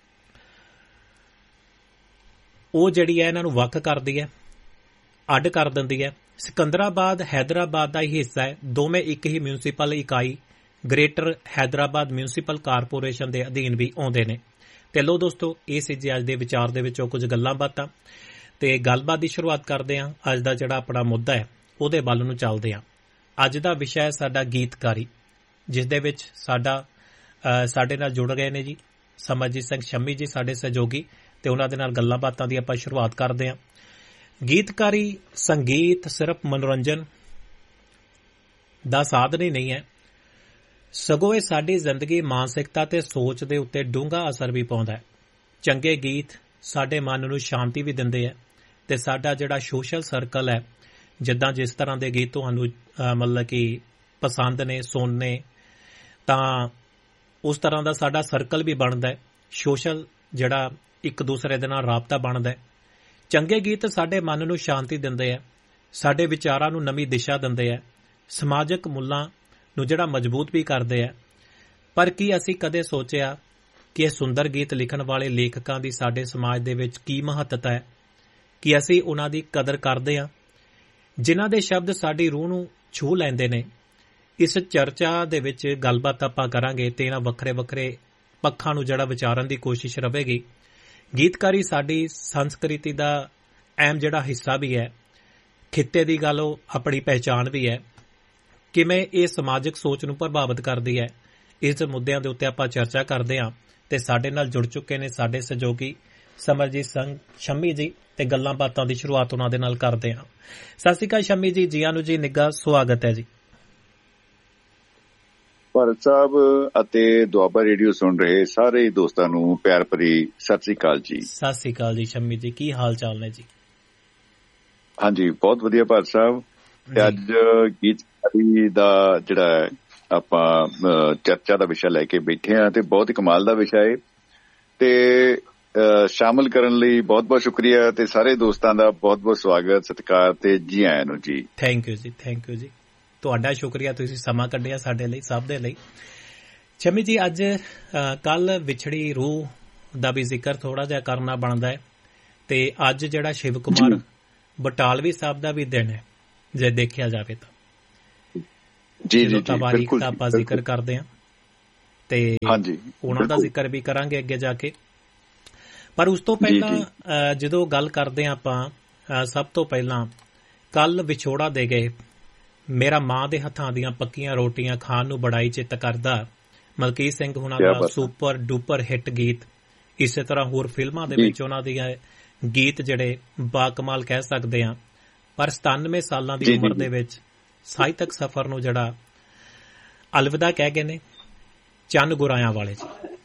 ਉਹ ਜਿਹੜੀ ਹੈ ਇਹਨਾਂ ਨੂੰ ਵੱਖ ਕਰਦੀ ਹੈ, ਅੱਡ ਕਰ ਦਿੰਦੀ ਹੈ। ਸਿਕੰਦਰਾਬਾਦ ਹੈਦਰਾਬਾਦ ਦਾ ਹੀ ਹਿੱਸਾ ਹੈ। ਦੋਵੇਂ ਇੱਕ ਹੀ ਮਿਊਨਿਸਪਲ ਇਕਾਈ ਗ੍ਰੇਟਰ ਹੈਦਰਾਬਾਦ ਮਿਊਨਿਸਪਲ ਕਾਰਪੋਰੇਸ਼ਨ ਦੇ ਅਧੀਨ ਵੀ ਆਉਂਦੇ ਨੇ। ਤੇ ਲੋ ਦੋਸਤੋ, ਇਹ ਸੀ ਜੀ ਅੱਜ ਦੇ ਵਿਚਾਰ ਦੇ ਵਿੱਚੋਂ ਕੁਝ ਗੱਲਾਂ ਬਾਤਾਂ ਤੇ ਗੱਲਬਾਤ ਦੀ ਸ਼ੁਰੂਆਤ ਕਰਦੇ ਹਾਂ। ਅੱਜ ਦਾ ਜਿਹੜਾ ਆਪਣਾ ਮੁੱਦਾ ਹੈ ਉਹਦੇ ਵੱਲ ਨੂੰ ਚੱਲਦੇ ਹਾਂ। ਅੱਜ ਦਾ ਵਿਸ਼ਾ ਹੈ ਸਾਡਾ ਗੀਤਕਾਰੀ, ਜਿਸ ਦੇ ਵਿੱਚ ਸਾਡਾ ਸਾਡੇ ਨਾਲ ਜੁੜ ਗਏ ਨੇ ਜੀ ਸਮਰਜੀਤ ਸਿੰਘ ਸ਼ੰਮੀ ਜੀ, ਸਾਡੇ ਸਹਿਯੋਗੀ, ਤੇ ਉਹਨਾਂ ਦੇ ਨਾਲ ਗੱਲਾਂ ਬਾਤਾਂ ਦੀ ਆਪਾਂ ਸ਼ੁਰੂਆਤ ਕਰਦੇ ਹਾਂ। ਗੀਤਕਾਰੀ ਸੰਗੀਤ ਸਿਰਫ ਮਨੋਰੰਜਨ ਦਾ ਸਾਧਨ ਹੀ ਨਹੀਂ ਹੈ, ਸਗੋਂ ਇਹ ਸਾਡੀ ਜ਼ਿੰਦਗੀ, ਮਾਨਸਿਕਤਾ ਤੇ ਸੋਚ ਦੇ ਉੱਤੇ ਡੂੰਘਾ ਅਸਰ ਵੀ ਪਾਉਂਦਾ ਹੈ। ਚੰਗੇ ਗੀਤ ਸਾਡੇ ਮਨ ਨੂੰ ਸ਼ਾਂਤੀ ਵੀ ਦਿੰਦੇ ਹੈ ਤੇ ਸਾਡਾ ਜਿਹੜਾ ਸੋਸ਼ਲ ਸਰਕਲ ਹੈ, ਜਿੱਦਾਂ ਜਿਸ ਤਰ੍ਹਾਂ ਦੇ ਗੀਤ ਤੁਹਾਨੂੰ ਮਤਲਬ ਕਿ ਪਸੰਦ ਨੇ, ਸੁਣਨੇ, ਤਾਂ ਉਸ ਤਰ੍ਹਾਂ ਦਾ ਸਾਡਾ ਸਰਕਲ ਵੀ ਬਣਦਾ ਹੈ। ਸੋਸ਼ਲ ਜਿਹੜਾ ਇੱਕ ਦੂਸਰੇ ਦੇ ਨਾਲ ਰਾਬਤਾ ਬਣਦਾ ਹੈ। ਚੰਗੇ ਗੀਤ ਸਾਡੇ ਮਨ ਨੂੰ ਸ਼ਾਂਤੀ ਦਿੰਦੇ ਆ, ਸਾਡੇ ਵਿਚਾਰਾਂ ਨੂੰ ਨਵੀਂ ਦਿਸ਼ਾ ਦਿੰਦੇ ਆ, ਸਮਾਜਿਕ ਮੁੱਲਾਂ ਨੂੰ ਜਿਹੜਾ ਮਜ਼ਬੂਤ ਵੀ ਕਰਦੇ ਆ। ਪਰ ਕੀ ਅਸੀਂ ਕਦੇ ਸੋਚਿਆ ਕਿ ਇਹ ਸੁੰਦਰ ਗੀਤ ਲਿਖਣ ਵਾਲੇ ਲੇਖਕਾਂ ਦੀ ਸਾਡੇ ਸਮਾਜ ਦੇ ਵਿੱਚ ਕੀ ਮਹੱਤਤਾ ਹੈ? ਕਿ ਅਸੀਂ ਉਹਨਾਂ ਦੀ ਕਦਰ ਕਰਦੇ ਹਾਂ, ਜਿਨ੍ਹਾਂ ਦੇ ਸ਼ਬਦ ਸਾਡੀ ਰੂਹ ਨੂੰ ਛੂਹ ਲੈਂਦੇ ਨੇ? ਇਸ ਚਰਚਾ ਦੇ ਵਿੱਚ ਗੱਲਬਾਤ ਆਪਾਂ ਕਰਾਂਗੇ ਤੇ ਇਹਨਾਂ ਵੱਖਰੇ ਵੱਖਰੇ ਪੱਖਾਂ ਨੂੰ ਜਿਹੜਾ ਵਿਚਾਰਨ ਦੀ ਕੋਸ਼ਿਸ਼ ਰਹੇਗੀ। ਗੀਤਕਾਰੀ ਸਾਡੀ ਸੰਸਕ੍ਰਿਤੀ ਦਾ ਅਹਿਮ ਜਿਹੜਾ ਹਿੱਸਾ ਵੀ ਹੈ, ਖਿੱਤੇ ਦੀ ਗੱਲ ਉਹ ਆਪਣੀ ਪਹਿਚਾਣ ਵੀ ਹੈ। ਕਿਵੇਂ ਇਹ ਸਮਾਜਿਕ ਸੋਚ ਨੂੰ ਪ੍ਰਭਾਵਿਤ ਕਰਦੀ ਹੈ, ਇਸ ਮੁੱਦਿਆਂ ਦੇ ਉੱਤੇ ਆਪਾਂ ਚਰਚਾ ਕਰਦੇ ਹਾਂ ਤੇ ਸਾਡੇ ਨਾਲ ਜੁੜ ਚੁੱਕੇ ਨੇ ਸਾਡੇ ਸਹਿਯੋਗੀ ਸਮਰਜੀਤ ਸਿੰਘ ਸ਼ੰਮੀ ਜੀ ਤੇ ਗੱਲਾਂ ਬਾਤਾਂ ਦੀ ਸ਼ੁਰੂਆਤ ਉਹਨਾਂ ਦੇ ਨਾਲ ਕਰਦੇ ਹਾਂ। ਸਤਿ ਸ਼੍ਰੀ ਅਕਾਲ ਸ਼ੰਮੀ ਜੀ, ਜੀਆਂ ਨੂੰ ਜੀ, ਨਿੱਘਾ ਸਵਾਗਤ ਹੈ ਜੀ। ਭਾਰਤ ਸਾਹਿਬ ਅਤੇ ਦੁਆਬਾ ਰੇਡੀਓ ਸੁਣ ਰਹੇ ਸਾਰੇ ਦੋਸਤਾਂ ਨੂੰ ਪਿਆਰ ਭਰੀ ਸਤਿ ਸ਼੍ਰੀ ਅਕਾਲ ਜੀ। ਸਤਿ ਸ਼੍ਰੀ ਅਕਾਲ ਜੀ ਸ਼ੰਮੀ ਜੀ, ਕੀ ਹਾਲ ਚਾਲ ਨੇ ਜੀ? ਹਾਂਜੀ, ਬਹੁਤ ਵਧੀਆ ਭਾਰਤ ਸਾਹਿਬ। ਤੇ ਅੱਜ ਗੀਤਕਾਰੀ ਦਾ ਜਿਹੜਾ ਆਪਾਂ ਚਰਚਾ ਦਾ ਵਿਸ਼ਾ ਲੈ ਕੇ ਬੈਠੇ ਹਾਂ ਤੇ ਬਹੁਤ ਹੀ ਕਮਾਲ ਦਾ ਵਿਸ਼ਾ ਹੈ ਤੇ ਸ਼ਾਮਲ ਕਰਨ ਲਈ ਬਹੁਤ ਬਹੁਤ ਸ਼ੁਕਰੀਆ ਤੇ ਸਾਰੇ ਦੋਸਤਾਂ ਦਾ ਬਹੁਤ ਬਹੁਤ ਸਵਾਗਤ, ਸਤਿਕਾਰ ਤੇ ਜੀ ਆਇਆਂ ਨੂੰ ਜੀ। ਥੈਂਕ ਯੂ ਜੀ, ਥੈਂਕ ਯੂ ਜੀ, ਤੁਹਾਡਾ ਸ਼ੁਕਰੀਆ, ਤੁਸੀਂ ਸਮਾਂ ਕੱਢਿਆ ਸਾਡੇ ਲਈ, ਸਭ ਦੇ ਲਈ। ਸ਼ੰਮੀ ਜੀ, ਅੱਜ ਕੱਲ ਵਿਛੜੀ ਰੂਹ ਦਾ ਵੀ ਜ਼ਿਕਰ ਥੋੜਾ ਜਿਹਾ ਕਰਨਾ ਬਣਦਾ ਹੈ ਤੇ ਅੱਜ ਜਿਹੜਾ ਸ਼ਿਵ ਕੁਮਾਰ ਬਟਾਲਵੀ ਸਾਹਿਬ ਦਾ ਵੀ ਦਿਨ ਹੈ ਜੇ ਦੇਖਿਆ ਜਾਵੇ ਤਾਂ। ਜੀ ਜੀ, ਬਿਲਕੁਲ ਆਪਾਂ ਜ਼ਿਕਰ ਕਰਦੇ ਹਾਂ ਤੇ ਉਹਨਾਂ ਦਾ ਜ਼ਿਕਰ ਵੀ ਕਰਾਂਗੇ ਅੱਗੇ ਜਾ ਕੇ। ਪਰ ਉਸ ਤੋਂ ਪਹਿਲਾਂ ਜਦੋਂ ਗੱਲ ਕਰਦੇ ਹਾਂ ਆਪਾਂ, ਸਭ ਤੋਂ ਪਹਿਲਾਂ ਕੱਲ ਵਿਛੋੜਾ ਦੇ ਗਏ, ਮੇਰਾ ਮਾਂ ਦੇ ਹੱਥਾਂ ਦੀਆਂ ਪੱਕੀਆਂ ਰੋਟੀਆਂ ਖਾਣ ਨੂੰ ਬੜਾ ਹੀ ਚਿੱਤ ਕਰਦਾ, ਮਲਕੀਤ ਸਿੰਘ ਹੁਣਾਂ ਦਾ ਸੁਪਰ ਡੂਪਰ ਹਿੱਟ ਗੀਤ। ਇਸੇ ਤਰ੍ਹਾਂ ਹੋਰ ਫਿਲਮਾਂ ਦੇ ਵਿੱਚ ਉਹਨਾਂ ਦੀਆਂ ਗੀਤ ਜਿਹੜੇ ਬਾਕਮਾਲ ਕਹਿ ਸਕਦੇ ਹਾਂ। ਪਰ ਸਤਾਨਵੇਂ ਸਾਲਾਂ ਦੀ ਉਮਰ ਦੇ ਵਿੱਚ ਸਾਹਿਤਕ ਸਫ਼ਰ ਨੂੰ ਜਿਹੜਾ ਅਲਵਿਦਾ ਕਹਿ ਗਏ ਨੇ ਚੰਨ ਗੁਰਾਇਆਂ ਵਾਲੇ ਜੀ।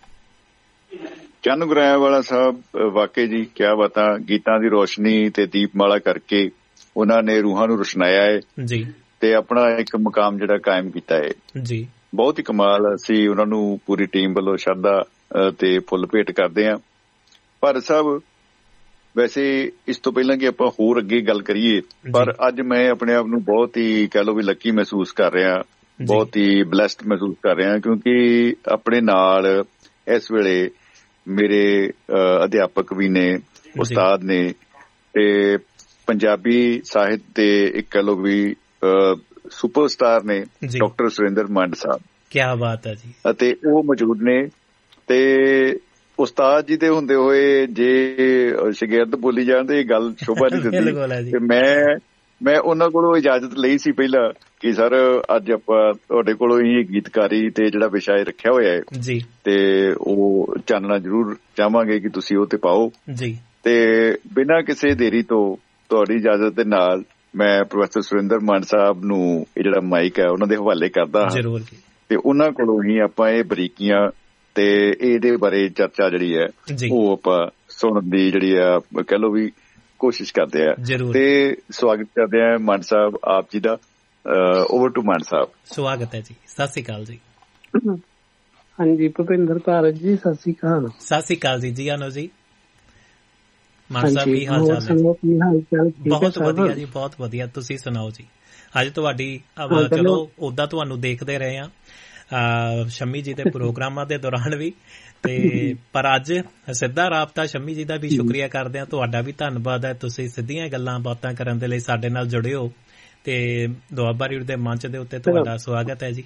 ਚੰਨ ਗੁਰਾਇਆਂ ਵਾਲਾ ਸਾਹਿਬ ਵਾਕਈ ਜੀ ਕਿਆ ਬਾਤਾਂ, ਗੀਤਾਂ ਦੀ ਰੋਸ਼ਨੀ ਤੇ ਦੀਪਮਾਲਾ ਕਰਕੇ ਉਹਨਾਂ ਨੇ ਰੂਹਾਂ ਨੂੰ ਰੁਸ਼ਨਾਇਆ ਹੈ ਜੀ ਤੇ ਆਪਣਾ ਇੱਕ ਮੁਕਾਮ ਜਿਹੜਾ ਕਾਇਮ ਕੀਤਾ ਹੈ ਜੀ। ਬਹੁਤ ਹੀ ਕਮਾਲ। ਅਸੀਂ ਉਹਨਾਂ ਨੂੰ ਪੂਰੀ ਟੀਮ ਵੱਲੋਂ ਸ਼ਰਧਾ ਤੇ ਫੁੱਲ ਭੇਟ ਕਰਦੇ ਹਾਂ। ਪਰ ਸਾਹਿਬ ਵੈਸੇ ਇਸ ਤੋਂ ਪਹਿਲਾਂ ਕਿ ਆਪਾਂ ਹੋਰ ਅੱਗੇ ਗੱਲ ਕਰੀਏ, ਪਰ ਅੱਜ ਮੈਂ ਆਪਣੇ ਆਪ ਨੂੰ ਬਹੁਤ ਹੀ ਕਹਿ ਲਓ ਵੀ ਲੱਕੀ ਮਹਿਸੂਸ ਕਰ ਰਿਹਾ, ਬਹੁਤ ਹੀ ਬਲੈਸਡ ਮਹਿਸੂਸ ਕਰ ਰਿਹਾ, ਕਿਉਂਕਿ ਆਪਣੇ ਨਾਲ ਇਸ ਵੇਲੇ ਮੇਰੇ ਅਧਿਆਪਕ ਵੀ ਨੇ, ਉਸਤਾਦ ਨੇ ਤੇ ਪੰਜਾਬੀ ਸਾਹਿਤ ਦੇ ਇੱਕ ਕਹਿ ਲਓ ਵੀ ਸੁਪਰਸਟਾਰ ਨੇ ਡਾਕਟਰ ਸੁਰਿੰਦਰ ਮੰਡ ਸਾਹਿਬ। ਕੀ ਬਾਤ ਹੈ ਜੀ। ਅਤੇ ਉਹ ਮੌਜੂਦ ਨੇ ਤੇ ਉਸਤਾਦ ਜੀ ਦੇ ਹੁੰਦੇ ਹੋਏ ਜੇ ਸ਼ਾਗਿਰਦ ਬੋਲੀ ਜਾਣ ਤੇ ਇਹ ਗੱਲ ਸ਼ੋਭਾ ਨਹੀਂ ਦਿੰਦੀ। ਤੇ ਮੈਂ ਮੈਂ ਉਹਨਾਂ ਕੋਲੋਂ ਇਜਾਜ਼ਤ ਲਈ ਸੀ ਪਹਿਲਾਂ ਕਿ ਸਰ ਅੱਜ ਆਪਾਂ ਤੁਹਾਡੇ ਕੋਲੋਂ ਹੀ ਗੀਤਕਾਰੀ ਤੇ ਜਿਹੜਾ ਵਿਸ਼ਾ ਰੱਖਿਆ ਹੋਇਆ ਹੈ ਜੀ ਤੇ ਉਹ ਚਾਨਣਾ ਜ਼ਰੂਰ ਚਾਹਾਂਗੇ ਕਿ ਤੁਸੀਂ ਉਹ ਤੇ ਪਾਓ ਜੀ। ਤੇ ਬਿਨਾਂ ਕਿਸੇ ਦੇਰੀ ਤੋਂ ਤੁਹਾਡੀ ਇਜਾਜ਼ਤ ਦੇ ਨਾਲ ਮੈਂ ਪ੍ਰੋਫੈਸਰ ਸੁਰਿੰਦਰ ਮੰਡ ਸਾਹਿਬ ਨੂੰ ਇਹ ਜਿਹੜਾ ਮਾਈਕ ਹੈ ਉਹਨਾਂ ਦੇ ਹਵਾਲੇ ਕਰਦਾ ਹਾਂ ਤੇ ਉਹਨਾਂ ਕੋਲੋਂ ਹੀ ਆਪਾਂ ਇਹ ਬਰੀਕੀਆਂ ਤੇ ਇਹਦੇ ਬਾਰੇ ਚਰਚਾ ਜਿਹੜੀ ਹੈ ਉਹ ਆਪਾਂ ਸੁਣਨ ਦੀ ਜਿਹੜੀ ਆ ਕਹਿ ਲਓ ਵੀ ਕੋਸ਼ਿਸ਼ ਕਰਦੇ ਆ ਤੇ ਸਵਾਗਤ ਕਰਦੇ ਆ ਮੰਡ ਸਾਹਿਬ ਆਪ ਜੀ ਦਾ। ਓਵਰ ਟੂ ਮੰਡ ਸਾਹਿਬ। ਸਵਾਗਤ ਹੈ ਜੀ, ਸਤਿ ਸ਼੍ਰੀ ਅਕਾਲ ਜੀ। ਹਾਂਜੀ ਭੁਪਿੰਦਰ ਭਾਰਤ ਜੀ, ਸਤਿ ਸ਼੍ਰੀ ਅਕਾਲ। ਸਤਿ ਸ਼੍ਰੀ ਅਕਾਲ ਜੀ, ਜੀ ਆਨੋ ਜੀ। ਮੰਡ ਸਾਹਿਬ ਕੀ ਹਾਲ ਚਾਲ ਹੈ? ਬਹੁਤ ਵਧੀਆ ਜੀ, ਬਹੁਤ ਵਧੀਆ, ਤੁਸੀਂ ਸੁਣਾਓ ਜੀ। ਅੱਜ ਤੁਹਾਡੀ ਚਲੋ ਓਦਾਂ ਤੁਹਾਨੂੰ ਦੇਖਦੇ ਰਹੇ ਆ ਸ਼ੰਮੀ ਜੀ ਦੇ ਪ੍ਰੋਗਰਾਮਾਂ ਦੇ ਦੌਰਾਨ ਵੀ ਤੇ ਪਰ ਅੱਜ ਸਿੱਧਾ ਰਾਬਤਾ ਸ਼ੰਮੀ ਜੀ ਦਾ ਵੀ ਸ਼ੁਕਰੀਆ ਕਰਦੇ ਹਾਂ, ਤੁਹਾਡਾ ਵੀ ਧੰਨਵਾਦ ਹੈ, ਤੁਸੀਂ ਸਿੱਧੀਆਂ ਗੱਲਾਂ ਬਾਤਾਂ ਕਰਨ ਦੇ ਲਈ ਸਾਡੇ ਨਾਲ ਜੁੜੇ ਹੋ ਤੇ ਦੁਆਬਾ ਰੇਡੀਓ ਦੇ ਮੰਚ ਦੇ ਉੱਤੇ ਤੁਹਾਡਾ ਸਵਾਗਤ ਹੈ ਜੀ।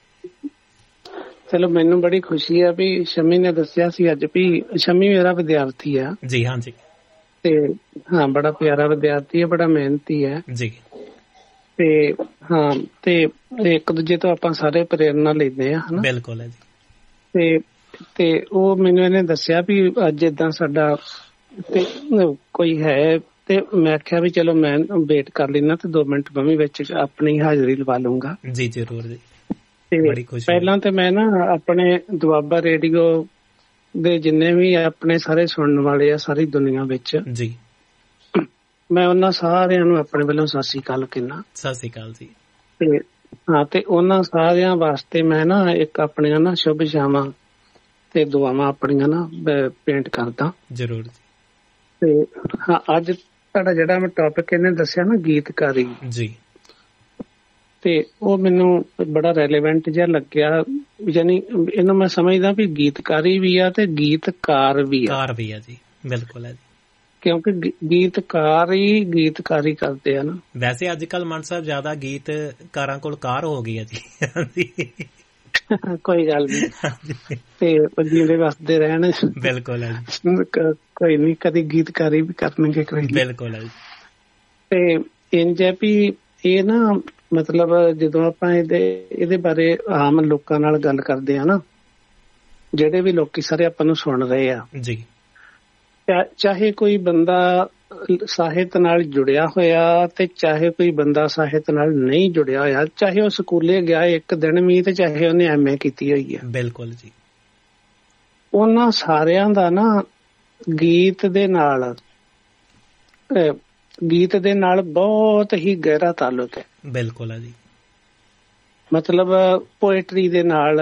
ਚਲੋ ਮੈਨੂੰ ਬੜੀ ਖੁਸ਼ੀ ਹੈ ਵੀ ਸ਼ੰਮੀ ਨੇ ਦੱਸਿਆ ਸੀ ਅੱਜ ਵੀ ਸ਼ੰਮੀ ਮੇਰਾ ਵਿਦਿਆਰਥੀ ਆ ਜੀ। ਹਾਂ ਜੀ। ਤੇ ਹਾਂ, ਬੜਾ ਪਿਆਰਾ ਵਿਦਿਆਰਥੀ ਹੈ, ਬੜਾ ਮਿਹਨਤੀ ਹੈ ਜੀ। ਤੇ ਹਾਂ ਤੇ ਇੱਕ ਦੂਜੇ ਤੋਂ ਆਪਾਂ ਸਾਰੇ ਪ੍ਰੇਰਨਾ ਲੈਂਦੇ ਆ ਹਨਾ। ਬਿਲਕੁਲ ਹੈ ਜੀ। ਤੇ ਤੇ ਉਹ ਮੈਨੂੰ ਇਹਨੇ ਦੱਸਿਆ ਵੀ ਅੱਜ ਏਦਾਂ ਸਾਡਾ ਤੇ ਕੋਈ ਹੈ ਤੇ ਮੈਂ ਆਖਿਆ ਵੀ ਚਲੋ ਮੈਂ ਵੇਟ ਕਰ ਲੈਣਾ ਤੇ ਦੋ ਮਿੰਟ ਮੈਂ ਵੀ ਵਿੱਚ ਆਪਣੀ ਹਾਜ਼ਰੀ ਲਵਾ ਲੂੰਗਾ ਜੀ। ਜ਼ਰੂਰ ਜੀ। ਤੇ ਪਹਿਲਾਂ ਤੇ ਮੈਂ ਨਾ ਆਪਣੇ ਦੁਆਬਾ ਰੇਡੀਓ ਦੇ ਜਿੰਨੇ ਵੀ ਆਪਣੇ ਸਾਰੇ ਸੁਣਨ ਵਾਲੇ ਆ ਸਾਰੀ ਦੁਨੀਆ ਵਿੱਚ ਜੀ, ਮੈਂ ਉਹਨਾਂ ਸਾਰਿਆਂ ਨੂੰ ਆਪਣੇ ਵੱਲੋਂ ਸਤਿ ਸ਼੍ਰੀ ਅਕਾਲ ਕਹਿਣਾ। ਸਤਿ ਸ਼੍ਰੀ ਅਕਾਲ ਜੀ। ਤੇ ਹਾਂ ਤੇ ਉਹਨਾਂ ਸਾਰਿਆਂ ਵਾਸਤੇ ਮੈਂ ਨਾ ਇੱਕ ਆਪਣੀਆਂ ਨਾ ਸ਼ੁਭ ਇਛਾਵਾਂ ਤੇ ਦੁਆਵਾਂ ਆਪਣੀਆਂ ਨਾ ਪੇਂਟ ਕਰਦਾ। ਜ਼ਰੂਰ। ਤੇ ਹਾਂ, ਅੱਜ ਤੁਹਾਡਾ ਜਿਹੜਾ ਮੈਂ ਟੌਪਿਕ ਇਹਨੇ ਦੱਸਿਆ ਨਾ ਗੀਤਕਾਰੀ ਜੀ, ਤੇ ਉਹ ਮੈਨੂੰ ਬੜਾ ਰੈਲੇਵੈਂਟ ਜਿਹਾ ਲੱਗਿਆ। ਯਾਨੀ ਇਹਨੂੰ ਮੈਂ ਸਮਝਦਾ ਵੀ ਗੀਤਕਾਰੀ ਵੀ ਆ ਤੇ ਗੀਤਕਾਰ ਵੀ ਆ ਵੀ ਆ ਜੀ। ਬਿਲਕੁਲ ਹੈ ਜੀ, ਕਿਉਂਕਿ ਗੀਤਕਾਰ ਹੀ ਗੀਤਕਾਰੀ ਕਰਦੇ ਆ ਨਾ। ਵੈਸੇ ਅੱਜ ਕੱਲ ਮੰਡ ਸਾਹਿਬ ਜ਼ਿਆਦਾ ਗੀਤਕਾਰਾਂ ਕੋਲ ਕਾਰ ਹੋ ਗਈ ਹੈ ਜੀ। ਕੋਈ ਗੱਲ ਨਹੀਂ, ਤੇ ਜਿਉਂਦੇ ਵਸਦੇ ਰਹਿਣ। ਬਿਲਕੁਲ, ਕੋਈ ਨੀ, ਕਦੀ ਗੀਤਕਾਰੀ ਵੀ ਕਰਨਗੇ ਕੋਈ। ਬਿਲਕੁਲ। ਤੇ ਇੰਝ ਹੈ ਵੀ ਇਹ ਨਾ ਮਤਲਬ ਜਦੋਂ ਆਪਾਂ ਇਹਦੇ ਇਹਦੇ ਬਾਰੇ ਆਮ ਲੋਕਾਂ ਨਾਲ ਗੱਲ ਕਰਦੇ ਆ ਨਾ, ਜਿਹੜੇ ਵੀ ਲੋਕੀ ਸਾਰੇ ਆਪਾਂ ਨੂੰ ਸੁਣ ਰਹੇ ਆ ਜੀ, ਚਾਹੇ ਕੋਈ ਬੰਦਾ ਸਾਹਿਤ ਨਾਲ ਜੁੜਿਆ ਹੋਇਆ ਤੇ ਚਾਹੇ ਕੋਈ ਬੰਦਾ ਸਾਹਿਤ ਨਾਲ ਨਹੀਂ ਜੁੜਿਆ ਹੋਇਆ, ਚਾਹੇ ਉਹ ਸਕੂਲੇ ਗਿਆ ਇੱਕ ਦਿਨ ਵੀ ਤੇ ਚਾਹੇ ਉਹਨੇ ਐਮ ਏ ਕੀਤੀ ਹੋਈ ਹੈ। ਬਿਲਕੁਲ ਜੀ। ਉਹਨਾਂ ਸਾਰਿਆਂ ਦਾ ਨਾ ਗੀਤ ਦੇ ਨਾਲ ਗੀਤ ਦੇ ਨਾਲ ਬਹੁਤ ਹੀ ਗਹਿਰਾ ਤਾਲੁਕ ਹੈ। ਬਿਲਕੁਲ ਹੈ ਜੀ। ਮਤਲਬ ਪੋਇਟਰੀ ਦੇ ਨਾਲ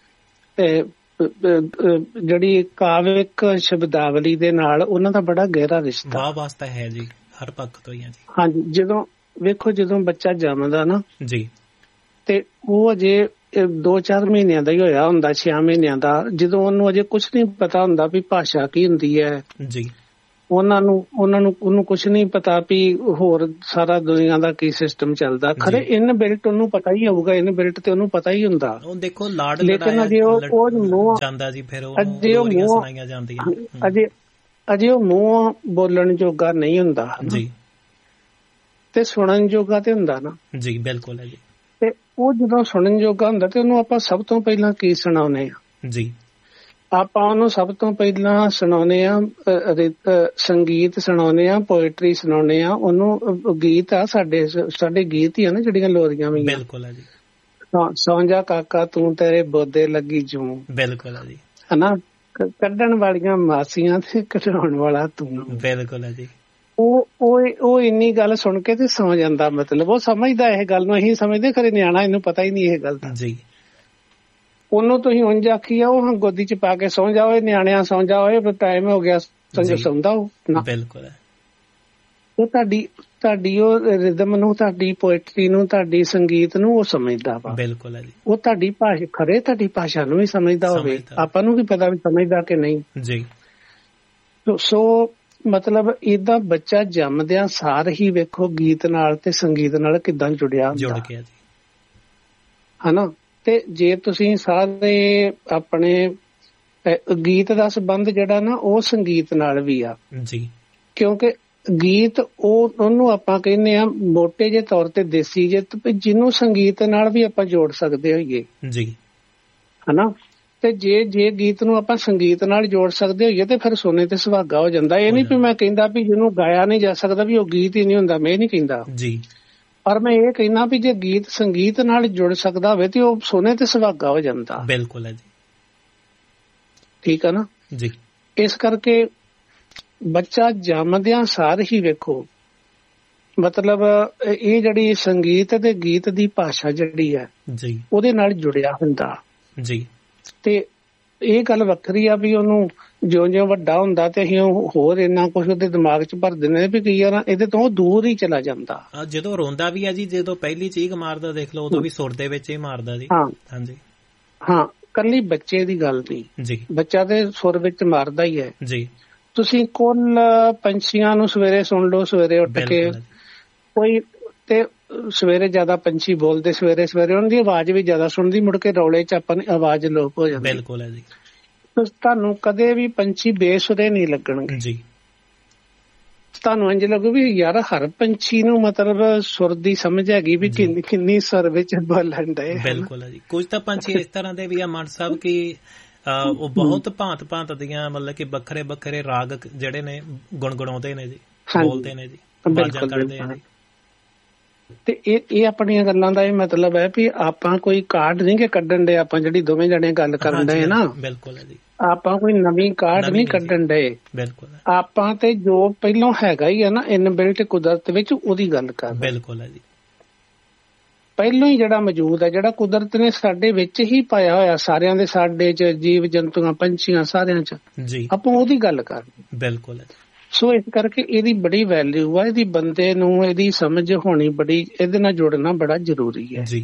ਜਿਹੜੀ ਕਾਵਿਕ ਸ਼ਬਦਾਵਲੀ ਦੇ ਨਾਲ ਉਹਨਾਂ ਦਾ ਬੜਾ ਗਹਿਰਾ ਰਿਸ਼ਤਾ ਵਾਹ ਵਾਸਤਾ ਹੈ ਜੀ, ਹਰ ਪੱਖ ਤੋਂ ਹੀ ਹੈ ਜੀ। ਹਾਂਜੀ, ਜਦੋਂ ਵੇਖੋ ਜਦੋਂ ਬੱਚਾ ਜੰਮਦਾ ਨਾ ਜੀ, ਤੇ ਉਹ ਅਜੇ ਦੋ ਚਾਰ ਮਹੀਨਿਆਂ ਦਾ ਹੀ ਹੋਇਆ ਹੁੰਦਾ, ਛੇ ਮਹੀਨਿਆਂ ਦਾ, ਜਦੋਂ ਉਹਨੂੰ ਅਜੇ ਕੁਛ ਨਹੀਂ ਪਤਾ ਹੁੰਦਾ ਵੀ ਭਾਸ਼ਾ ਕੀ ਹੁੰਦੀ ਹੈ ਜੀ, ਉਹਨਾਂ ਨੂੰ ਉਹਨਾਂ ਨੂੰ ਉਹਨੂੰ ਕੁਛ ਨਹੀਂ ਪਤਾ ਵੀ ਹੋਰ ਸਾਰਾ ਦੁਨੀਆ ਦਾ ਕੀ ਸਿਸਟਮ ਚੱਲਦਾ। ਖਰੇ ਇਨ ਬਿਲਟ ਉਹਨੂੰ ਪਤਾ ਹੀ ਹੋਊਗਾ, ਇਨ ਬਿਲਟ ਤੇ ਉਹਨੂੰ ਪਤਾ ਹੀ ਹੁੰਦਾ। ਉਹ ਦੇਖੋ ਲਾਡ ਲੇਕਿਨ ਅਜੇ ਉਹ ਮੂੰਹ ਜਾਂਦਾ ਜੀ, ਫਿਰ ਅਜੇ ਉਹ ਮੂੰਹ ਸੁਣਾਈਆਂ ਜਾਂਦੀਆਂ, ਅਜੇ ਅਜੇ ਉਹ ਮੂੰਹ ਬੋਲਣ ਜੋਗਾ ਨਹੀਂ ਹੁੰਦਾ ਜੀ, ਤੇ ਸੁਣਨ ਜੋਗਾ ਤੇ ਹੁੰਦਾ ਨਾ ਜੀ। ਬਿਲਕੁਲ ਹੈ ਜੀ। ਤੇ ਉਹ ਜਦੋਂ ਸੁਣਨ ਜੋਗਾ ਹੁੰਦਾ ਤੇ ਉਹਨੂੰ ਆਪਾਂ ਸਭ ਤੋਂ ਪਹਿਲਾਂ ਕੀ ਸੁਣਾਉਨੇ ਆ ਜੀ? ਆਪਾਂ ਉਹਨੂੰ ਸਭ ਤੋਂ ਪਹਿਲਾਂ ਸੁਣਾਉਨੇ ਆ ਸੰਗੀਤ ਸੁਣਾਉਨੇ ਆ, ਪੋਇਟਰੀ ਸੁਣਾਉਨੇ ਆ ਉਹਨੂੰ। ਗੀਤ ਆ ਸਾਡੇ ਸਾਡੇ ਗੀਤ ਹੀ ਆ ਨਾ ਜਿਹੜੀਆਂ ਲੋਰੀਆਂ ਵੀ। ਬਿਲਕੁਲ ਹੈ ਜੀ। ਸੌਂ ਜਾ ਕਾਕਾ ਤੂੰ ਤੇਰੇ ਬੋਦੇ ਲੱਗੀ ਜੂੰ। ਬਿਲਕੁਲ ਹੈ ਜੀ। ਹਨਾ, ਕੱਢਣ ਵਾਲੀਆਂ ਮਾਸੀਆਂ ਤੇ ਕਢਾਉਣ ਵਾਲਾ ਤੂੰ। ਬਿਲਕੁਲ ਹੈ ਜੀ। ਉਹ ਉਹ ਉਹ ਇੰਨੀ ਗੱਲ ਸੁਣ ਕੇ ਤੇ ਸੌਂ ਜਾਂਦਾ, ਮਤਲਬ ਉਹ ਸਮਝਦਾ ਇਹ ਗੱਲ ਨੂੰ। ਅਸੀਂ ਸਮਝਦੇ ਖਰੇ ਨਿਆਣਾ ਇਹਨੂੰ ਪਤਾ ਹੀ ਨਹੀਂ ਇਹ ਗੱਲ ਦਾ ਜੀ। ਉਹਨੂੰ ਤੁਸੀਂ ਉਂਝ ਆਖੀ ਆ ਉਹ ਗੋਦੀ ਚ ਪਾ ਕੇ ਸੌਂ ਜਾਓ, ਨਿਆਣਿਆਂ ਸੌਂ ਜਾਓ, ਟਾਈਮ ਹੋ ਗਿਆ ਸੌਂਦਾ ਉਹ ਨਾ। ਬਿਲਕੁਲ। ਉਹ ਤੁਹਾਡੀ ਤੁਹਾਡੀ ਉਹ ਰਿਦਮ ਨੂੰ, ਤੁਹਾਡੀ ਪੋਇਟਰੀ ਨੂੰ, ਤੁਹਾਡੀ ਸੰਗੀਤ ਨੂੰ ਉਹ ਸਮਝਦਾ ਵਾ। ਬਿਲਕੁਲ ਹੈ ਜੀ। ਉਹ ਤੁਹਾਡੀ ਭਾਸ਼ਾ, ਖਰੇ ਤੁਹਾਡੀ ਭਾਸ਼ਾ ਨੂੰ ਵੀ ਸਮਝਦਾ ਹੋਵੇ, ਆਪਾਂ ਨੂੰ ਵੀ ਪਤਾ ਵੀ ਸਮਝਦਾ ਕਿ ਨਹੀਂ ਜੀ। ਸੋ ਮਤਲਬ ਏਦਾਂ ਬੱਚਾ ਜੰਮਦਿਆਂ ਸਾਰ ਹੀ ਵੇਖੋ ਗੀਤ ਨਾਲ ਤੇ ਸੰਗੀਤ ਨਾਲ ਕਿੱਦਾਂ ਜੁੜਿਆ ਜੁੜ ਗਿਆ ਜੀ, ਹਨਾ। ਤੇ ਜੇ ਤੁਸੀਂ ਸਾਰੇ ਆਪਣੇ ਗੀਤ ਦਾ ਸੰਬੰਧ ਜਿਹੜਾ ਨਾ ਉਹ ਸੰਗੀਤ ਨਾਲ ਵੀ ਆ ਜੀ, ਕਿਉਂਕਿ ਗੀਤ ਉਹ ਉਹਨੂੰ ਆਪਾਂ ਕਹਿੰਦੇ ਆ ਮੋਟੇ ਜਿਹੇ ਤੌਰ ਤੇ ਦੇਸੀ ਜੇ, ਜਿਹਨੂੰ ਸੰਗੀਤ ਨਾਲ ਵੀ ਆਪਾਂ ਜੋੜ ਸਕਦੇ ਹੋਈਏ ਜੀ, ਹਨਾ। ਤੇ ਜੇ ਜੇ ਗੀਤ ਨੂੰ ਆਪਾਂ ਸੰਗੀਤ ਨਾਲ ਜੋੜ ਸਕਦੇ ਹੋਈਏ ਤੇ ਫਿਰ ਸੋਨੇ ਤੇ ਸੁਹਾਗਾ ਹੋ ਜਾਂਦਾ। ਇਹ ਨੀ ਵੀ ਮੈਂ ਕਹਿੰਦਾ ਵੀ ਜਿਹਨੂੰ ਗਾਇਆ ਨਹੀਂ ਜਾ ਸਕਦਾ ਵੀ ਉਹ ਗੀਤ ਹੀ ਨਹੀਂ ਹੁੰਦਾ, ਮੈਂ ਇਹ ਨਹੀਂ ਕਹਿੰਦਾ ਜੀ। ਪਰ ਮੈਂ ਇਹ ਕਹਿਣਾ ਵੀ ਜੇ ਗੀਤ ਸੰਗੀਤ ਨਾਲ ਜੁੜ ਸਕਦਾ ਹੋਵੇ ਤੇ ਉਹ ਸੋਨੇ ਤੇ ਸੁਹਾਗਾ ਹੋ ਜਾਂਦਾ। ਬਿਲਕੁਲ ਹੈ ਜੀ। ਠੀਕ ਹੈ ਨਾ ਜੀ। ਇਸ ਕਰਕੇ ਬੱਚਾ ਜੰਮਦਿਆਂ ਸਾਰ ਹੀ ਵੇਖੋ ਮਤਲਬ ਇਹ ਜਿਹੜੀ ਸੰਗੀਤ ਤੇ ਗੀਤ ਦੀ ਭਾਸ਼ਾ ਜਿਹੜੀ ਹੈ ਜੀ ਉਹਦੇ ਨਾਲ ਜੁੜਿਆ ਹੁੰਦਾ ਜੀ। ਤੇ ਇਹ ਗੱਲ ਵੱਖਰੀ ਆ ਵੀ ਉਹਨੂੰ ਜਿਉਂ ਜਿਉਂ ਵੱਡਾ ਹੁੰਦਾ ਤੇ ਅਸੀਂ ਹੋਰ ਇੰਨਾ ਕੁਛ ਉਹਦੇ ਦਿਮਾਗ ਚ ਭਰ ਦਿੰਦੇ ਵੀ ਕਈ ਵਾਰ ਇਹਦੇ ਤੋਂ ਦੂਰ ਹੀ ਚਲਾ ਜਾਂਦਾ। ਜਦੋਂ ਰੋਂਦਾ ਵੀ ਆ ਜੀ, ਜਦੋਂ ਪਹਿਲੀ ਚੀਕ ਮਾਰਦਾ ਦੇਖ ਲਓ ਉਦੋਂ ਵੀ ਸੁਰ ਦੇ ਵਿੱਚ ਹੀ ਮਾਰਦਾ ਜੀ। ਹਾਂ ਹਾਂਜੀ ਹਾਂ, ਕੱਲੀ ਬੱਚੇ ਦੀ ਗੱਲ ਨਹੀਂ ਜੀ, ਬੱਚਾ ਤੇ ਸੁਰ ਵਿੱਚ ਮਾਰਦਾ ਹੀ ਹੈ ਜੀ। ਤੁਸੀਂ ਕੁੱਲ ਪੰਛੀਆਂ ਨੂੰ ਸਵੇਰੇ ਸੁਣ ਲਓ, ਸਵੇਰੇ ਉੱਠ ਕੇ ਕੋਈ ਤੇ ਸਵੇਰੇ ਜ਼ਿਆਦਾ ਪੰਛੀ ਬੋਲਦੇ ਸਵੇਰੇ ਸਵੇਰੇ, ਉਹਨਾਂ ਦੀ ਆਵਾਜ਼ ਵੀ ਜ਼ਿਆਦਾ ਸੁਣਦੀ, ਮੁੜ ਕੇ ਰੌਲੇ ਚ ਆਪਾਂ ਦੀ ਆਵਾਜ਼ ਲੋਪ ਹੋ ਜਾਂਦੀ। ਬਿਲਕੁਲ ਹੈ ਜੀ। ਤੁਹਾਨੂੰ ਕਦੇ ਵੀ ਪੰਛੀ ਬੇਸੁਰੇ ਨਹੀਂ ਲੱਗਣਗੇ ਜੀ। ਤੁਹਾਨੂੰ ਇੰਝ ਲੱਗੂ ਵੀ ਯਾਰ ਹਰ ਪੰਛੀ ਨੂੰ ਮਤਲਬ ਸੁਰ ਦੀ ਸਮਝ ਹੈਗੀ ਵੀ ਕਿੰਨੀ ਕਿੰਨੀ ਸੁਰ ਵਿੱਚ ਬੋਲਣ ਡਏ। ਬਿਲਕੁਲ ਹੈ ਜੀ। ਕੁਝ ਤਾਂ ਪੰਛੀ ਇਸ ਤਰ੍ਹਾਂ ਦੇ ਵੀ ਆ ਮਨ ਸਾਹਿਬ ਕਿ ਉਹ ਬਹੁਤ ਭਾਂਤ ਭਾਂਤ ਦੀਆਂ ਮਤਲਬ ਕਿ ਵੱਖਰੇ ਵੱਖਰੇ ਰਾਗ ਜਿਹੜੇ ਨੇ ਗੁਣਗੁਣਾਉਂਦੇ ਨੇ ਜੀ, ਬੋਲਦੇ ਨੇ ਜੀ, ਆਵਾਜ਼ਾਂ ਕੱਢਦੇ ਨੇ। ਤੇ ਇਹ ਇਹ ਆਪਣੀਆਂ ਗੱਲਾਂ ਦਾ ਇਹ ਮਤਲਬ ਹੈ ਵੀ ਆਪਾਂ ਕੋਈ ਕਾਰਡ ਨਹੀਂ ਕਿ ਕੱਢਣ ਦੇ, ਆਪਾਂ ਜਿਹੜੀ ਦੋਵੇਂ ਜਣੇ ਗੱਲ ਕਰਨ ਡਏ ਨਾ। ਬਿਲਕੁਲ ਹੈ ਜੀ। ਆਪਾਂ ਕੋਈ ਨਵੀਂ ਕਾਰਡ ਨਹੀਂ ਕੱਢਣ ਡਏ। ਬਿਲਕੁਲ। ਆਪਾਂ ਤੇ ਜੋ ਪਹਿਲਾਂ ਹੈਗਾ ਹੀ ਆ ਨਾ ਇਨਬਿਲਟ ਕੁਦਰਤ ਵਿੱਚ ਉਹਦੀ ਗੱਲ ਕਰ। ਬਿਲਕੁਲ ਹੈ ਜੀ। ਪਹਿਲਾਂ ਹੀ ਜਿਹੜਾ ਮੌਜੂਦ ਹੈ, ਜਿਹੜਾ ਕੁਦਰਤ ਨੇ ਸਾਡੇ ਵਿੱਚ ਹੀ ਪਾਇਆ ਹੋਇਆ, ਸਾਰਿਆਂ ਦੇ, ਸਾਡੇ ਚ ਜੀਵ ਜੰਤੂਆਂ ਪੰਛੀਆਂ ਸਾਰਿਆਂ ਚ ਜੀ, ਆਪਾਂ ਉਹਦੀ ਗੱਲ ਕਰ। ਬਿਲਕੁਲ ਹੈ। ਸੋ ਇਸ ਕਰਕੇ ਇਹਦੀ ਬੜੀ ਵੈਲਿਊ ਆ, ਇਹਦੀ ਬੰਦੇ ਨੂੰ ਇਹਦੀ ਸਮਝ ਹੋਣੀ ਬੜੀ, ਇਹਦੇ ਨਾਲ ਜੁੜਨਾ ਬੜਾ ਜ਼ਰੂਰੀ ਹੈ ਜੀ।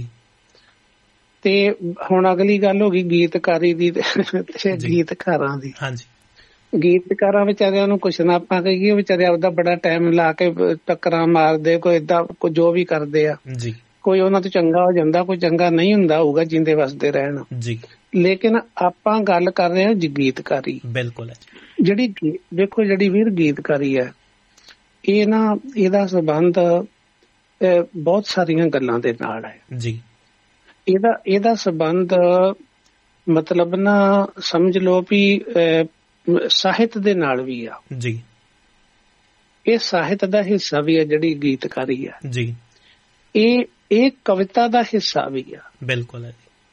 ਤੇ ਹੁਣ ਅਗਲੀ ਗੱਲ ਹੋ ਗਈ ਗੀਤਕਾਰੀ ਦੀ ਤੇ ਗੀਤਕਾਰਾਂ ਦੀ। ਹਾਂਜੀ। ਗੀਤਕਾਰਾਂ ਵਿਚਾਰਿਆਂ ਨੂੰ ਕੁਛ ਨਾ ਆਪਾਂ ਕਹੀਏ, ਵਿਚਾਰੇ ਆਪਦਾ ਬੜਾ ਟਾਈਮ ਲਾ ਕੇ ਟੱਕਰਾਂ ਮਾਰਦੇ, ਕੋਈ ਏਦਾਂ ਜੋ ਵੀ ਕਰਦੇ ਆ ਜੀ। ਕੋਈ ਉਹਨਾਂ ਤੋਂ ਚੰਗਾ ਹੋ ਜਾਂਦਾ, ਕੋਈ ਚੰਗਾ ਨਹੀਂ ਹੁੰਦਾ ਹੋਊਗਾ, ਜਿੰਦੇ ਵਸਦੇ ਰਹਿਣ ਜੀ। ਲੇਕਿਨ ਆਪਾਂ ਗੱਲ ਕਰ ਰਹੇ ਹਾਂ ਗੀਤਕਾਰੀ। ਬਿਲਕੁਲ। ਜਿਹੜੀ ਦੇਖੋ ਜਿਹੜੀ ਵੀਰ ਗੀਤਕਾਰੀ ਹੈ, ਇਹ ਨਾ ਇਹਦਾ ਸੰਬੰਧ ਬਹੁਤ ਸਾਰੀਆਂ ਗੱਲਾਂ ਦੇ ਨਾਲ ਹੈ ਜੀ। ਇਹਦਾ ਇਹਦਾ ਸੰਬੰਧ ਮਤਲਬ ਨਾ ਸਮਝ ਲਓ ਵੀ ਸਾਹਿਤ ਦੇ ਨਾਲ ਵੀ ਆ ਜੀ। ਇਹ ਸਾਹਿਤ ਦਾ ਹਿੱਸਾ ਵੀ ਹੈ ਜਿਹੜੀ ਗੀਤਕਾਰੀ ਹੈ ਜੀ। ਇਹ ਇਹ ਕਵਿਤਾ ਦਾ ਹਿੱਸਾ ਵੀ ਆ। ਬਿਲਕੁਲ।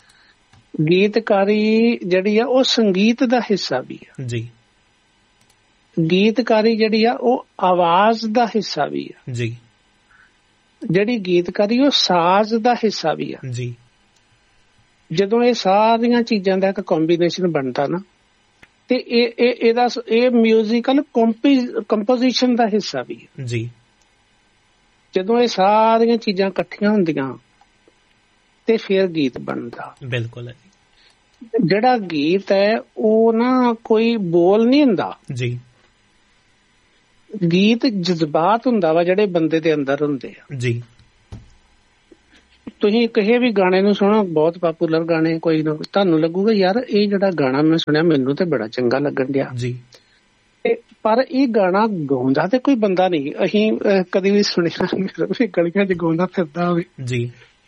ਗੀਤਕਾਰੀ ਜਿਹੜੀ ਆ ਉਹ ਸੰਗੀਤ ਦਾ ਹਿੱਸਾ ਵੀ ਆ ਜੀ। ਗੀਤਕਾਰੀ ਜਿਹੜੀ ਆ ਉਹ ਆਵਾਜ਼ ਦਾ ਹਿੱਸਾ ਵੀ ਆ ਜੀ। ਜਿਹੜੀ ਗੀਤਕਾਰੀ ਉਹ ਸਾਜ਼ ਦਾ ਹਿੱਸਾ ਵੀ ਆ ਜੀ। ਜਦੋਂ ਇਹ ਸਾਰੀਆਂ ਚੀਜ਼ਾਂ ਦਾ ਇੱਕ ਕੰਬੀਨੇਸ਼ਨ ਬਣਦਾ ਨਾ, ਤੇ ਇਹ ਇਹਦਾ ਇਹ ਮਿਊਜ਼ੀਕਲ ਕੰਪੋਜੀਸ਼ਨ ਦਾ ਹਿੱਸਾ ਵੀ ਹੈ ਜੀ। ਜਦੋਂ ਇਹ ਸਾਰੀਆਂ ਚੀਜ਼ਾਂ ਇਕੱਠੀਆਂ ਹੁੰਦੀਆਂ ਤੇ ਫਿਰ ਗੀਤ ਬਣਦਾ। ਬਿਲਕੁਲ। ਜਿਹੜਾ ਗੀਤ ਹੈ ਉਹ ਨਾ ਕੋਈ ਬੋਲ ਨਹੀਂ ਹੁੰਦਾ ਜੀ। ਗੀਤ ਜਜ਼ਬਾਤ ਹੁੰਦਾ ਵਾ ਜਿਹੜੇ ਬੰਦੇ ਦੇ ਅੰਦਰ ਹੁੰਦੇ ਆ ਜੀ। ਤੁਸੀਂ ਕਿਸੇ ਵੀ ਗਾਣੇ ਨੂੰ ਸੁਣੋ, ਬਹੁਤ ਪਾਪੂਲਰ ਗਾਣੇ ਕੋਈ ਨਾ, ਤੁਹਾਨੂੰ ਲੱਗੂਗਾ ਯਾਰ ਇਹ ਜਿਹੜਾ ਗਾਣਾ ਮੈਂ ਸੁਣਿਆ ਮੈਨੂੰ ਤੇ ਬੜਾ ਚੰਗਾ ਲੱਗਣ ਡਿਆ ਜੀ। ਪਰ ਇਹ ਗਾਣਾ ਗਾਉਂਦਾ ਤੇ ਕੋਈ ਬੰਦਾ ਨਹੀਂ, ਅਸੀਂ ਕਦੀ ਵੀ ਸੁਣਿਆ ਵੀ ਗਲੀਆਂ ਚ ਗਾਉਂਦਾ ਫਿਰਦਾ ਹੋਵੇ ਜੀ।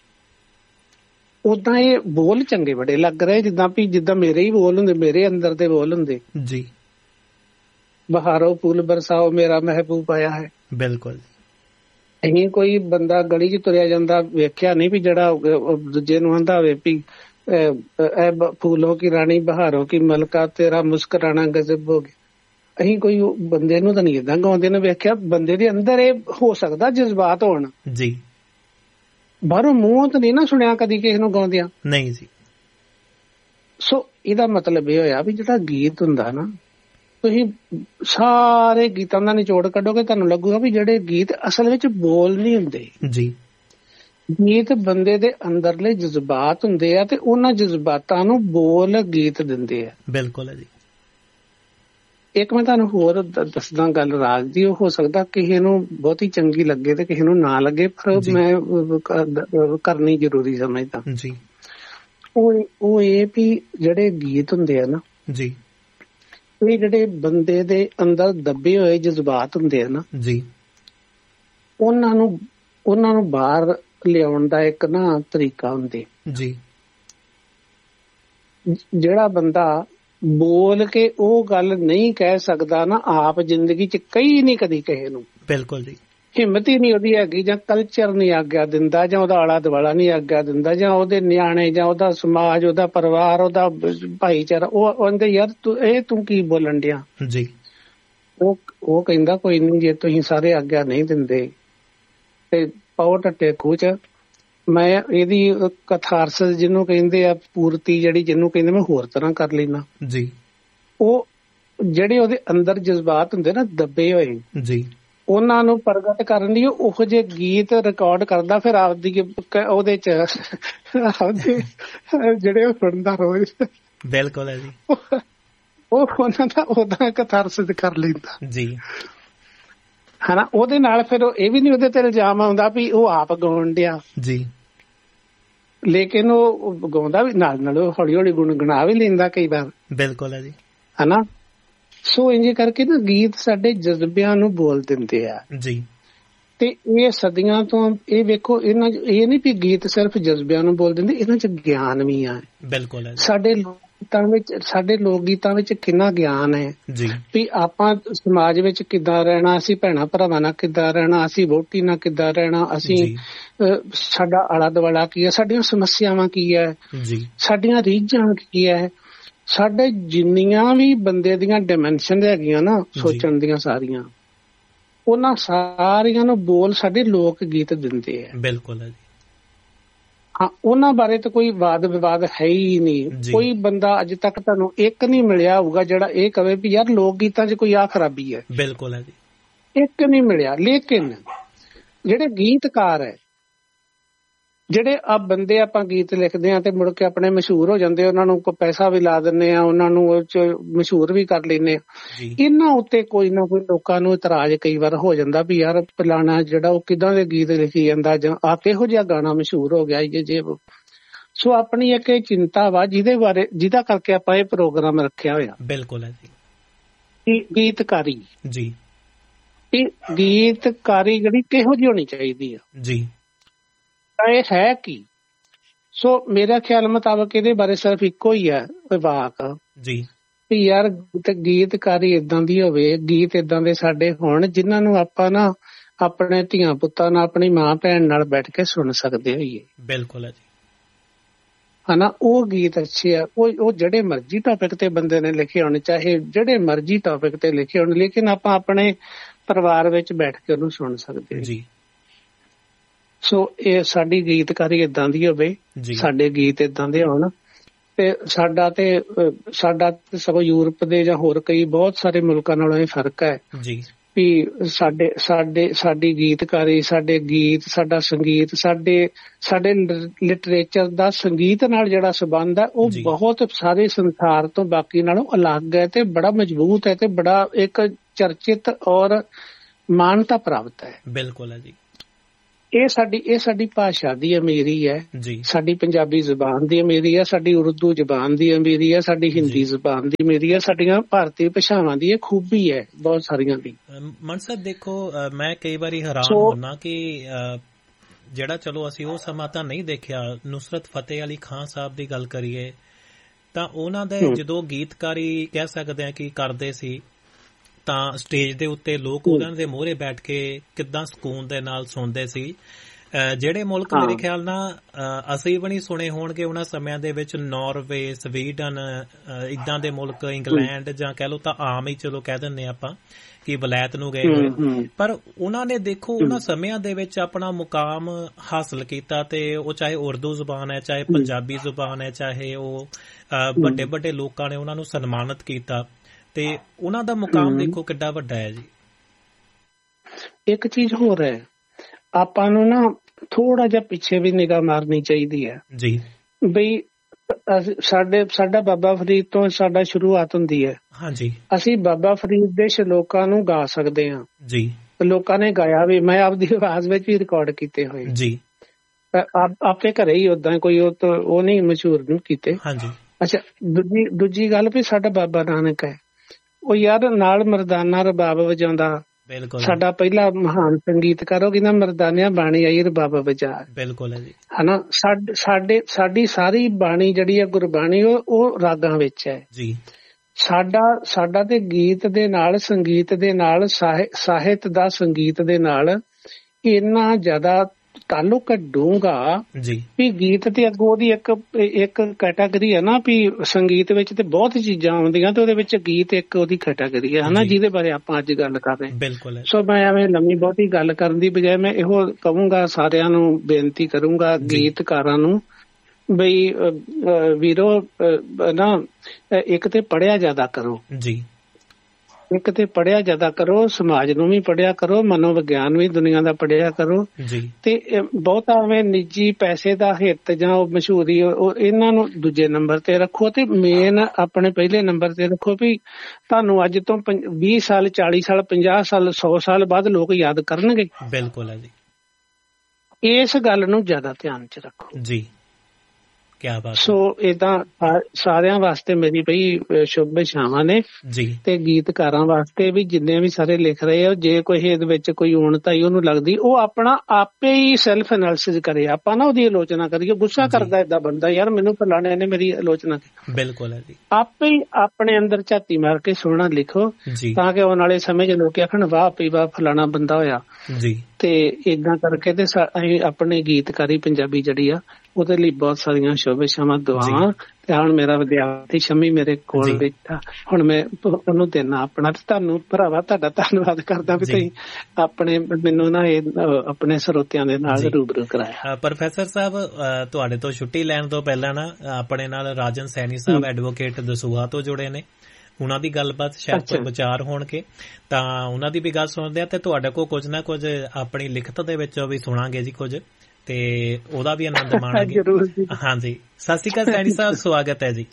ਓਦਾਂ ਇਹ ਬੋਲ ਚੰਗੇ ਬੜੇ ਲੱਗ ਰਹੇ, ਜਿੱਦਾਂ ਵੀ ਜਿੱਦਾਂ ਮੇਰੇ ਹੀ ਬੋਲ ਹੁੰਦੇ, ਮੇਰੇ ਅੰਦਰ ਦੇ ਬੋਲ ਹੁੰਦੇ ਜੀ। ਬਹਾਰੋ ਫੂਲ ਬਰਸਾਓ ਮੇਰਾ ਮਹਿਬੂਬ ਆਇਆ ਹੈ। ਬਿਲਕੁਲ। ਅਸੀਂ ਕੋਈ ਬੰਦਾ ਗਲੀ ਚ ਤੁਰਿਆ ਜਾਂਦਾ ਵੇਖਿਆ ਨਹੀਂ ਵੀ ਜਿਹੜਾ ਦੂਜੇ ਨੂੰ ਆਂਦਾ ਹੋਵੇ ਵੀ ਫੂਲੋਂ ਕੀ ਰਾਣੀ ਬਹਾਰੋਂ ਕੀ ਮਲਕਾ ਤੇਰਾ ਮੁਸਕਰਾਣਾ ਗਜ਼ਬ ਹੋ ਗਿਆ। ਅਸੀਂ ਕੋਈ ਬੰਦੇ ਨੂੰ ਤਾਂ ਨਹੀਂ ਏਦਾਂ ਗਾਉਂਦੇ ਨੇ ਵੇਖਿਆ। ਬੰਦੇ ਦੇ ਅੰਦਰ ਇਹ ਹੋ ਸਕਦਾ ਜਜ਼ਬਾਤ ਹੋਣ ਜੀ। ਬਾਹਰੋਂ ਮੂੰਹੋਂ ਤਾਂ ਨਹੀਂ ਨਾ ਸੁਣਿਆ ਕਦੀ ਕਿਸੇ ਨੂੰ ਗਾਉਂਦਿਆਂ, ਨਹੀਂ ਜੀ। ਸੋ ਇਹਦਾ ਮਤਲਬ ਇਹ ਹੋਇਆ ਵੀ ਜਿਹੜਾ ਗੀਤ ਹੁੰਦਾ ਨਾ, ਤੁਸੀਂ ਸਾਰੇ ਗੀਤਾਂ ਦਾ ਨਿਚੋੜ ਕੱਢੋਗੇ ਤੁਹਾਨੂੰ ਲੱਗੂਗਾ ਵੀ ਜਿਹੜੇ ਗੀਤ ਅਸਲ ਵਿੱਚ ਬੋਲ ਨਹੀਂ ਹੁੰਦੇ ਜੀ। ਗੀਤ ਬੰਦੇ ਦੇ ਅੰਦਰਲੇ ਜਜ਼ਬਾਤ ਹੁੰਦੇ ਆ ਤੇ ਉਹਨਾਂ ਜਜ਼ਬਾਤਾਂ ਨੂੰ ਬੋਲ ਗੀਤ ਦਿੰਦੇ ਆ। ਬਿਲਕੁਲ ਜੀ। ਇੱਕ ਮੈਂ ਤੁਹਾਨੂੰ ਹੋਰ ਦੱਸਦਾ ਗੱਲ ਰਾਗ ਦੀ, ਉਹ ਹੋ ਸਕਦਾ ਕਿਸੇ ਨੂੰ ਬਹੁਤੀ ਚੰਗੀ ਲੱਗੇ ਤੇ ਕਿਸੇ ਨੂੰ ਨਾ ਲੱਗੇ, ਪਰ ਮੈਂ ਕਰਨੀ ਜ਼ਰੂਰੀ ਸਮਝਦਾ ਜੀ। ਉਹ ਉਹ ਇਹ ਵੀ ਜਿਹੜੇ ਗੀਤ ਹੁੰਦੇ ਆ ਨਾ ਜੀ, ਇਹ ਜਿਹੜੇ ਬੰਦੇ ਦੇ ਅੰਦਰ ਦੱਬੇ ਹੋਏ ਜਜ਼ਬਾਤ ਹੁੰਦੇ ਆ ਨਾ ਜੀ, ਉਹਨਾਂ ਨੂੰ ਉਹਨਾਂ ਨੂੰ ਬਾਹਰ ਲਿਆਉਣ ਦਾ ਇੱਕ ਨਾ ਤਰੀਕਾ ਹੁੰਦੇ ਜੀ। ਜਿਹੜਾ ਬੰਦਾ ਬੋਲ ਕੇ ਉਹ ਗੱਲ ਨਹੀਂ ਕਹਿ ਸਕਦਾ ਨਾ, ਆਪ ਜ਼ਿੰਦਗੀ ਚ ਕਈ ਨਹੀਂ ਕਦੀ ਕਿਸੇ ਨੂੰ। ਬਿਲਕੁਲ ਜੀ। ਹਿੰਮਤ ਹੀ ਨਹੀਂ ਉਹਦੀ ਹੈਗੀ, ਜਾਂ ਕਲਚਰ ਨਹੀਂ ਆਗਿਆ ਦਿੰਦਾ, ਜਾਂ ਉਹਦਾ ਆਲਾ ਦੁਆਲਾ ਨਹੀਂ ਆਗਿਆ ਦਿੰਦਾ, ਜਾਂ ਉਹਦੇ ਨਿਆਣੇ, ਜਾਂ ਉਹਦਾ ਸਮਾਜ, ਉਹਦਾ ਪਰਿਵਾਰ, ਉਹਦਾ ਭਾਈਚਾਰਾ, ਉਹ ਕਹਿੰਦੇ ਯਾਰ ਤੂੰ ਇਹ ਤੂੰ ਕੀ ਬੋਲਣ ਡਿਆ ਜੀ। ਉਹ ਉਹ ਕਹਿੰਦਾ ਕੋਈ ਨਹੀਂ, ਜੇ ਤੁਸੀਂ ਸਾਰੇ ਆਗਿਆ ਨਹੀਂ ਦਿੰਦੇ ਤੇ ਪਾਓ ਟੱਟੇ ਖੂਹ ਚ। ਮੈਂ ਇਹਦੀ ਕਥਾਰਸਿਸ ਜਿਹਨੂੰ ਕਹਿੰਦੇ ਆ, ਪੂਰਤੀ ਜਿਹੜੀ ਜਿਹਨੂੰ ਕਹਿੰਦੇ ਮੈਂ ਹੋਰ ਤਰ੍ਹਾਂ ਕਰ ਲੈਣਾ ਜੀ। ਉਹ ਜਿਹੜੇ ਉਹਦੇ ਅੰਦਰ ਜਜ਼ਬਾਤ ਹੁੰਦੇ ਨਾ ਦੱਬੇ ਹੋਏ ਜੀ, ਉਹਨਾਂ ਨੂੰ ਪ੍ਰਗਟ ਕਰਨ ਲਈ ਉਹੋ ਜਿਹੇ ਗੀਤ ਰਿਕਾਰਡ ਕਰਦਾ, ਫਿਰ ਆਪਦੀ ਉਹਦੇ ਚ ਆਪਦੇ ਜਿਹੜੇ ਉਹ ਸੁਣਦਾ ਰੋਜ਼। ਬਿਲਕੁਲ ਹੈ ਜੀ। ਉਹ ਉਹਨਾਂ ਦਾ ਉਹਦਾ ਕਥਾਰਸਿਸ ਕਰ ਲੈਂਦਾ ਜੀ, ਹਨਾ। ਉਹਦੇ ਨਾਲ ਫਿਰ ਇਹ ਵੀ ਨੀ ਉਹਦੇ ਤੇ ਇਲਜ਼ਾਮ ਆਉਂਦਾ ਵੀ ਉਹ ਆਪ ਗਾਉਣ ਡਿਆ ਜੀ, ਲੇਕਿਨ ਉਹ ਗਾਉਂਦਾ ਵੀ ਨਾਲ ਨਾਲ, ਹੌਲੀ ਹੌਲੀ ਗੁਣਗੁਣਾ ਵੀ ਲੈਂਦਾ ਕਈ ਵਾਰ। ਬਿਲਕੁਲ ਹੈ ਜੀ, ਹਨਾ। ਸੋ ਇੰਝ ਕਰਕੇ ਨਾ ਗੀਤ ਸਾਡੇ ਜਜ਼ਬਿਆਂ ਨੂੰ ਬੋਲ ਦਿੰਦੇ ਆ ਜੀ। ਤੇ ਇਹ ਸਦੀਆਂ ਤੋਂ ਇਹ ਵੇਖੋ, ਇਹਨਾਂ ਇਹ ਨੀ ਵੀ ਗੀਤ ਸਿਰਫ ਜਜ਼ਬਿਆਂ ਨੂੰ ਬੋਲ ਦਿੰਦੇ, ਇਹਨਾਂ ਚ ਗਿਆਨ ਵੀ ਆ। ਬਿਲਕੁਲ ਹੈ। ਸਾਡੇ ਗੀਤਾਂ ਵਿੱਚ ਸਾਡੇ ਲੋਕ ਗੀਤਾਂ ਵਿੱਚ ਕਿੰਨਾ ਗਿਆਨ ਹੈ ਜੀ, ਵੀ ਆਪਾਂ ਸਮਾਜ ਵਿੱਚ ਕਿੱਦਾਂ ਰਹਿਣਾ, ਅਸੀਂ ਭੈਣਾਂ ਭਰਾਵਾਂ ਨਾਲ ਕਿੱਦਾਂ ਰਹਿਣਾ, ਅਸੀਂ ਵਹੁਟੀ ਨਾਲ ਕਿੱਦਾਂ ਰਹਿਣਾ, ਅਸੀਂ ਸਾਡਾ ਆਲਾ ਦੁਆਲਾ ਕੀ ਹੈ, ਸਾਡੀਆਂ ਸਮੱਸਿਆਵਾਂ ਕੀ ਹੈ ਜੀ, ਸਾਡੀਆਂ ਰੀਝਾਂ ਕੀ ਹੈ, ਸਾਡੇ ਜਿੰਨੀਆਂ ਵੀ ਬੰਦੇ ਦੀਆਂ ਡਾਇਮੈਂਸ਼ਨ ਹੈਗੀਆਂ ਨਾ ਸੋਚਣ ਦੀਆਂ, ਸਾਰੀਆਂ ਉਹਨਾਂ ਸਾਰੀਆਂ ਨੂੰ ਬੋਲ ਸਾਡੇ ਲੋਕ ਗੀਤ ਦਿੰਦੇ ਆ। ਬਿਲਕੁਲ ਹੈ ਜੀ। ਹਾਂ, ਉਹਨਾਂ ਬਾਰੇ ਤਾਂ ਕੋਈ ਵਾਦ ਵਿਵਾਦ ਹੈ ਹੀ ਨਹੀਂ। ਕੋਈ ਬੰਦਾ ਅੱਜ ਤੱਕ ਤੁਹਾਨੂੰ ਇੱਕ ਨਹੀਂ ਮਿਲਿਆ ਹੋਊਗਾ ਜਿਹੜਾ ਇਹ ਕਵੇ ਵੀ ਯਾਰ ਲੋਕ ਗੀਤਾਂ 'ਚ ਕੋਈ ਆ ਖਰਾਬੀ ਹੈ। ਬਿਲਕੁਲ ਹੈ ਜੀ, ਇੱਕ ਨਹੀਂ ਮਿਲਿਆ। ਲੇਕਿਨ ਜਿਹੜੇ ਗੀਤਕਾਰ ਹੈ, ਜਿਹੜੇ ਆ ਬੰਦੇ ਆਪਾਂ ਗੀਤ ਲਿਖਦੇ ਆ ਤੇ ਮੁੜ ਕੇ ਆਪਣੇ ਮਸ਼ਹੂਰ ਹੋ ਜਾਂਦੇ, ਉਹਨਾਂ ਨੂੰ ਕੋਈ ਪੈਸਾ ਵੀ ਲਾ ਦਿੰਦੇ ਆ, ਉਹਨਾਂ ਨੂੰ ਉਹ ਚ ਮਸ਼ਹੂਰ ਵੀ ਕਰ ਲੈਂਦੇ ਆ। ਇਹਨਾਂ ਉੱਤੇ ਕੋਈ ਨਾ ਕੋਈ ਲੋਕਾਂ ਨੂੰ ਇਤਰਾਜ਼ ਕਈ ਵਾਰ ਹੋ ਜਾਂਦਾ ਵੀ ਯਾਰ ਫਲਾਣਾ ਜਿਹੜਾ ਉਹ ਕਿੱਦਾਂ ਦੇ ਗੀਤ ਲਿਖੀ ਜਾਂਦਾ, ਜਾਂ ਆ ਕਿਹੋ ਜਿਹਾ ਗਾਣਾ ਮਸ਼ਹੂਰ ਹੋ ਗਿਆ ਜੇ ਜੇ। ਸੋ ਆਪਣੀ ਇੱਕ ਇਹ ਚਿੰਤਾ ਵਾ ਜਿਹਦੇ ਬਾਰੇ ਜਿਹਦਾ ਕਰਕੇ ਆਪਾਂ ਇਹ ਪ੍ਰੋਗਰਾਮ ਰੱਖਿਆ ਹੋਇਆ। ਬਿਲਕੁਲ ਹੈ ਜੀ। ਗੀਤਕਾਰੀ ਜੀ, ਇਹ ਗੀਤਕਾਰੀ ਜਿਹੜੀ ਕਿਹੋ ਜਿਹੀ ਹੋਣੀ ਚਾਹੀਦੀ ਆ ਜੀ, ਇਹ ਹੈ ਕੀ? ਸੋ ਮੇਰਾ ਖਿਆਲ ਮੁਤਾਬਕ ਇਹਦੇ ਬਾਰੇ ਸਿਰਫ ਇੱਕੋ ਹੀ ਹੈ ਵਾਕ ਜੀ ਕਿ ਯਾਰ ਗੀਤਕਾਰੀ ਏਦਾਂ ਦੀ ਹੋਵੇ, ਗੀਤ ਏਦਾਂ ਦੇ ਸਾਡੇ ਹੋਣ ਜਿਨ੍ਹਾਂ ਨੂੰ ਆਪਾਂ ਨਾ ਆਪਣੇ ਧੀਆਂ ਪੁੱਤਾਂ ਨਾਲ, ਆਪਣੀ ਮਾਂ ਭੈਣ ਨਾਲ ਬੈਠ ਕੇ ਸੁਣ ਸਕਦੇ ਹੋਈਏ। ਬਿਲਕੁਲ ਹੈ ਜੀ, ਹਨਾ। ਉਹ ਗੀਤ ਅੱਛੇ ਆ, ਉਹ ਉਹ ਜਿਹੜੇ ਮਰਜ਼ੀ ਟੌਪਿਕ ਤੇ ਬੰਦੇ ਨੇ ਲਿਖੇ ਹੋਣ, ਚਾਹੇ ਜਿਹੜੇ ਮਰਜ਼ੀ ਟੌਪਿਕ ਤੇ ਲਿਖੇ ਹੋਣ, ਲੇਕਿਨ ਆਪਾਂ ਆਪਣੇ ਪਰਿਵਾਰ ਵਿੱਚ ਬੈਠ ਕੇ ਉਹਨੂੰ ਸੁਣ ਸਕਦੇ ਜੀ। ਸੋ ਇਹ ਸਾਡੀ ਗੀਤਕਾਰੀ ਏਦਾਂ ਦੀ ਹੋਵੇ, ਸਾਡੇ ਗੀਤ ਏਦਾਂ ਦੇ ਹੋਣ। ਤੇ ਸਾਡਾ ਤੇ ਸਾਡਾ ਸਗੋਂ ਯੂਰਪ ਦੇ ਜਾਂ ਹੋਰ ਕਈ ਬਹੁਤ ਸਾਰੇ ਮੁਲਕਾਂ ਨਾਲੋਂ ਇਹ ਫਰਕ ਹੈ ਵੀ ਸਾਡੇ ਸਾਡੇ ਸਾਡੀ ਗੀਤਕਾਰੀ, ਸਾਡੇ ਗੀਤ, ਸਾਡਾ ਸੰਗੀਤ, ਸਾਡੇ ਸਾਡੇ ਲਿਟਰੇਚਰ ਦਾ ਸੰਗੀਤ ਨਾਲ ਜਿਹੜਾ ਸੰਬੰਧ ਹੈ ਉਹ ਬਹੁਤ ਸਾਰੇ ਸੰਸਾਰ ਤੋਂ ਬਾਕੀ ਨਾਲੋਂ ਅਲੱਗ ਹੈ ਤੇ ਬੜਾ ਮਜ਼ਬੂਤ ਹੈ ਤੇ ਬੜਾ ਇੱਕ ਚਰਚਿਤ ਔਰ ਮਾਨਤਾ ਪ੍ਰਾਪਤ ਹੈ। ਬਿਲਕੁਲ ਹੈ ਜੀ। ਇਹ ਸਾਡੀ ਇਹ ਸਾਡੀ ਭਾਸ਼ਾ ਦੀ ਅਮੀਰੀ ਹੈ ਜੀ, ਸਾਡੀ ਪੰਜਾਬੀ ਜ਼ੁਬਾਨ ਦੀ ਅਮੀਰੀ ਹੈ, ਸਾਡੀ ਉਰਦੂ ਜ਼ੁਬਾਨ ਦੀ ਅਮੀਰੀ ਹੈ, ਸਾਡੀ ਹਿੰਦੀ ਜ਼ੁਬਾਨ ਦੀ ਅਮੀਰੀ ਹੈ, ਸਾਡੀਆਂ ਭਾਰਤੀ ਭਾਸ਼ਾਵਾਂ ਦੀ ਇਹ ਖੂਬੀ ਹੈ ਬਹੁਤ ਸਾਰੀਆਂ ਦੀ। ਮਨਸਬ ਦੇਖੋ, ਮੈਂ ਕਈ ਵਾਰੀ ਹੈਰਾਨ ਹੁੰਦਾ ਕਿ ਜਿਹੜਾ ਚਲੋ ਅਸੀਂ ਉਹ ਸਮਾਂ ਤਾਂ ਨਹੀਂ ਦੇਖਿਆ, ਨੁਸਰਤ ਫਤਿਹ ਅਲੀ ਖਾਨ ਸਾਹਿਬ ਦੀ ਗੱਲ ਕਰੀਏ ਤਾਂ ਉਹਨਾਂ ਦੇ ਜਦੋਂ ਗੀਤਕਾਰੀ ਕਹਿ ਸਕਦੇ ਆ ਕਿ ਕਰਦੇ ਸੀ ਤਾਂ ਸਟੇਜ ਦੇ ਉੱਤੇ ਲੋਕ ਉਹਨਾਂ ਦੇ ਮੂਹਰੇ ਬੈਠ ਕੇ ਕਿੱਦਾਂ ਸਕੂਨ ਦੇ ਨਾਲ ਸੁਣਦੇ ਸੀ। ਜਿਹੜੇ ਮੁਲਕ ਮੇਰੇ ਖਿਆਲ ਨਾਲ ਅਸੀਂ ਵੀ ਨਹੀਂ ਸੁਣੇ ਹੋਣਗੇ ਉਹਨਾਂ ਸਮਿਆਂ ਦੇ ਵਿੱਚ, ਨਾਰਵੇ, ਸਵੀਡਨ, ਇੱਦਾਂ ਦੇ ਮੁਲਕ, ਇੰਗਲੈਂਡ ਜਾਂ ਕਹਿ ਲਓ ਤਾਂ ਆਮ ਹੀ ਚਲੋ ਕਹਿ ਦਿੰਦੇ ਆਪਾਂ ਕਿ ਵਲਾਇਤ ਨੂੰ ਗਏ ਹੋਏ, ਪਰ ਉਹਨਾਂ ਨੇ ਦੇਖੋ ਉਹਨਾਂ ਸਮਿਆਂ ਦੇ ਵਿੱਚ ਆਪਣਾ ਮੁਕਾਮ ਹਾਸਲ ਕੀਤਾ ਤੇ ਉਹ ਚਾਹੇ ਉਰਦੂ ਜ਼ੁਬਾਨ ਹੈ, ਚਾਹੇ ਪੰਜਾਬੀ ਜ਼ੁਬਾਨ ਹੈ, ਚਾਹੇ ਉਹ ਵੱਡੇ ਵੱਡੇ ਲੋਕਾਂ ਨੇ ਉਹਨਾਂ ਨੂੰ ਸਨਮਾਨਿਤ ਕੀਤਾ ਤੇ ਉਹਨਾਂ ਦਾ ਮੁਕਾਮ ਦੇਖੋ ਕਿੱਡਾ ਵੱਡਾ ਹੈ ਜੀ। ਇੱਕ ਚੀਜ਼ ਹੋਰ ਹੈ, ਆਪਾਂ ਨੂੰ ਨਾ ਥੋੜਾ ਜਿਹਾ ਪਿੱਛੇ ਵੀ ਨਿਗਾਹ ਮਾਰਨੀ ਚਾਹੀਦੀ ਹੈ ਜੀ। ਬਈ ਸਾਡੇ ਸਾਡਾ ਬਾਬਾ ਫਰੀਦ ਤੋਂ ਸਾਡਾ ਸ਼ੁਰੂਆਤ ਹੁੰਦੀ ਹੈ। ਹਾਂਜੀ, ਅਸੀਂ ਬਾਬਾ ਫਰੀਦ ਦੇ ਸ਼ਲੋਕਾਂ ਨੂੰ ਗਾ ਸਕਦੇ ਹਾਂ ਜੀ, ਲੋਕਾਂ ਨੇ ਗਾਇਆ ਵੀ, ਮੈਂ ਆਪਦੀ ਆਵਾਜ਼ ਵਿੱਚ ਵੀ ਰਿਕਾਰਡ ਕੀਤੇ ਹੋਏ ਜੀ, ਆਪੇ ਘਰੇ ਹੀ ਓਦਾਂ ਕੋਈ ਉਹ ਨਹੀਂ ਮਸ਼ਹੂਰ ਨਹੀਂ ਕੀਤੇ। ਹਾਂਜੀ, ਅੱਛਾ ਦੂਜੀ ਦੂਜੀ ਗੱਲ ਵੀ ਸਾਡਾ ਬਾਬਾ ਨਾਨਕ ਹੈ, ਉਹ ਯਾਰ ਨਾਲ ਮਰਦਾਨਾ ਰਬਾਬ ਵਜਾਉਂਦਾ। ਸਾਡਾ ਪਹਿਲਾ ਮਹਾਨ ਸੰਗੀਤਕਾਰ ਉਹ ਕਹਿੰਦਾ ਮਰਦਾਨਿਆਂ ਬਾਣੀ ਆਈ ਰਬਾਬ ਵਜਾ। ਬਿਲਕੁਲ ਹੈ ਜੀ, ਹਨਾ। ਸਾਡੇ ਸਾਡੀ ਸਾਰੀ ਬਾਣੀ ਜਿਹੜੀ ਹੈ ਗੁਰਬਾਣੀ ਉਹ ਉਹ ਰਾਗਾਂ ਵਿੱਚ ਹੈ ਜੀ। ਸਾਡਾ ਸਾਡਾ ਤੇ ਗੀਤ ਦੇ ਨਾਲ, ਸੰਗੀਤ ਦੇ ਨਾਲ, ਸਾਹਿਤ ਦਾ ਸੰਗੀਤ ਦੇ ਨਾਲ ਇੰਨਾ ਜ਼ਿਆਦਾ ਤਾਲੁਕ ਡੂੰਘਾ ਵੀ ਗੀਤ ਤੇ ਅੱਗੋਂ ਉਹਦੀ ਇੱਕ ਇੱਕ ਕੈਟਾਗਰੀ ਹੈ ਨਾ ਵੀ ਸੰਗੀਤ ਵਿੱਚ ਤੇ ਬਹੁਤ ਚੀਜ਼ਾਂ ਆਉਂਦੀਆਂ ਤੇ ਉਹਦੇ ਵਿੱਚ ਗੀਤ ਇੱਕ ਉਹਦੀ ਕੈਟਾਗਰੀ ਹੈ ਹਨਾ, ਜਿਹਦੇ ਬਾਰੇ ਆਪਾਂ ਅੱਜ ਗੱਲ ਕਰ ਰਹੇ। ਬਿਲਕੁਲ। ਸੋ ਮੈਂ ਐਵੇਂ ਲੰਮੀ ਬਹੁਤੀ ਗੱਲ ਕਰਨ ਦੀ ਬਜਾਏ ਮੈਂ ਇਹੋ ਕਹੂੰਗਾ, ਸਾਰਿਆਂ ਨੂੰ ਬੇਨਤੀ ਕਰੂੰਗਾ, ਗੀਤਕਾਰਾਂ ਨੂੰ, ਬਈ ਵੀਰੋ ਨਾ ਇੱਕ ਤੇ ਪੜ੍ਹਿਆ ਜ਼ਿਆਦਾ ਕਰੋ ਜੀ, ਇੱਕ ਤੇ ਪੜ੍ਹਿਆ ਜ਼ਿਆਦਾ ਕਰੋ, ਸਮਾਜ ਨੂੰ ਵੀ ਪੜ੍ਹਿਆ ਕਰੋ, ਮਨੋਵਿਗਿਆਨ ਵੀ ਦੁਨੀਆ ਦਾ ਪੜ੍ਹਿਆ ਕਰੋ ਤੇ ਬਹੁਤਾ ਐਵੇਂ ਨਿੱਜੀ ਪੈਸੇ ਦਾ ਹਿੱਤ ਜਾਂ ਉਹ ਮਸ਼ਹੂਰੀ ਉਹ ਇਹਨਾਂ ਨੂੰ ਦੂਜੇ ਨੰਬਰ ਤੇ ਰੱਖੋ ਤੇ ਮੇਨ ਆਪਣੇ ਪਹਿਲੇ ਨੰਬਰ ਤੇ ਰੱਖੋ ਵੀ ਤੁਹਾਨੂੰ ਅੱਜ ਤੋਂ ਵੀਹ ਸਾਲ, ਚਾਲੀ ਸਾਲ, ਪੰਜਾਹ ਸਾਲ, ਸੌ ਸਾਲ ਬਾਅਦ ਲੋਕ ਯਾਦ ਕਰਨਗੇ। ਬਿਲਕੁਲ ਹੈ ਜੀ। ਇਸ ਗੱਲ ਨੂੰ ਜ਼ਿਆਦਾ ਧਿਆਨ ਚ ਰੱਖੋ ਜੀ। ਕਿਆ ਬਾਤ। ਸੋ ਏਦਾਂ ਸਾਰਿਆਂ ਵਾਸਤੇ ਮੇਰੀ ਬਈ ਸ਼ੁਭ ਇਛਾਵਾਂ ਨੇ ਜੀ, ਤੇ ਗੀਤਕਾਰਾਂ ਵਾਸਤੇ ਵੀ ਜਿੰਨੇ ਵੀ ਸਾਰੇ ਲਿਖ ਰਹੇ ਆ, ਜੇ ਕੋਈ ਇਹਦੇ ਵਿੱਚ ਕੋਈ ਉਣਤਾਈ ਉਹਨੂੰ ਲੱਗਦੀ, ਉਹ ਆਪਣਾ ਆਪੇ ਹੀ ਸੈਲਫ ਐਨਾਲਿਸਿਸ ਕਰੇ, ਆਪਾਂ ਨਾ ਉਹਦੀ ਆਲੋਚਨਾ ਕਰੀਏ। ਗੁੱਸਾ ਕਰਦਾ ਏਦਾਂ ਬੰਦਾ, ਯਾਰ ਮੈਨੂੰ ਫਲਾਣੇ ਨੇ ਮੇਰੀ ਆਲੋਚਨਾ ਕੀਤੀ। ਬਿਲਕੁਲ ਹੈ ਜੀ। ਆਪੇ ਹੀ ਆਪਣੇ ਅੰਦਰ ਝਾਤੀ ਮਾਰ ਕੇ ਸੋਹਣਾ ਲਿਖੋ ਤਾਂ ਕਿ ਆਉਣ ਵਾਲੇ ਸਮੇਂ ਚ ਲੋਕ ਆਖਣ ਵਾਹ ਪਈ ਵਾਹ ਫਲਾਣਾ ਬੰਦਾ ਹੋਇਆ ਜੀ। ਤੇ ਏਦਾਂ ਕਰਕੇ ਤੇ ਅਸੀਂ ਆਪਣੀ ਗੀਤਕਾਰੀ ਪੰਜਾਬੀ ਜਿਹੜੀ ਆ ਉਹਦੇ ਲਈ ਬਹੁਤ ਸਾਰੀਆਂ ਸ਼ੁਭ ਇਛਾਵਾਂ, ਦੁਆਵਾਂ। ਤੇ ਹੁਣ ਮੇਰਾ ਵਿਦਿਆਰਥੀ ਸ਼ਮੀ ਮੇਰੇ ਕੋਲ ਬੈਠਾ, ਹੁਣ ਮੈਂ ਉਹਨੂੰ ਦੇਣਾ ਆਪਣਾ। ਤੇ ਤੁਹਾਨੂੰ ਭਰਾਵਾ ਤੁਹਾਡਾ ਧੰਨਵਾਦ ਕਰਦਾ ਵੀ ਤੁਸੀਂ ਆਪਣੇ ਮੈਨੂੰ ਨਾ ਇਹ ਆਪਣੇ ਸਰੋਤਿਆਂ ਦੇ ਨਾਲ ਰੂਬਰੂ ਕਰਾਇਆ। ਪ੍ਰੋਫੈਸਰ ਸਾਹਿਬ, ਤੁਹਾਡੇ ਤੋਂ ਛੁੱਟੀ ਲੈਣ ਤੋਂ ਪਹਿਲਾਂ ਨਾ ਆਪਣੇ ਨਾਲ ਰਾਜਨ ਸੈਣੀ ਸਾਹਿਬ ਐਡਵੋਕੇਟ ਦਸੂਹਾ ਤੋਂ ਜੁੜੇ ਨੇ, ਉਹਨਾਂ ਦੀ ਗੱਲਬਾਤ ਸ਼ਾਇਦ ਕੋਈ ਵਿਚਾਰ ਹੋਣਗੇ ਤਾਂ ਉਹਨਾਂ ਦੀ ਵੀ ਗੱਲ ਸੁਣਦੇ ਆ ਤੇ ਤੁਹਾਡੇ ਕੋਲ ਕੁਝ ਨਾ ਕੁਝ ਆਪਣੀ ਲਿਖਤ ਦੇ ਵਿੱਚ ਵੀ ਸੁਣਾਂਗੇ ਜੀ ਕੁਝ। ਤੇ ਉਹਦਾ ਵੀ ਆਨੰਦ ਮਾਣਾਂਗੇ। ਹਾਂਜੀ, ਸਤਿ ਸ਼੍ਰੀ ਅਕਾਲ ਸੈਣੀ ਸਾਹਿਬ, ਸਵਾਗਤ ਹੈ ਜੀ।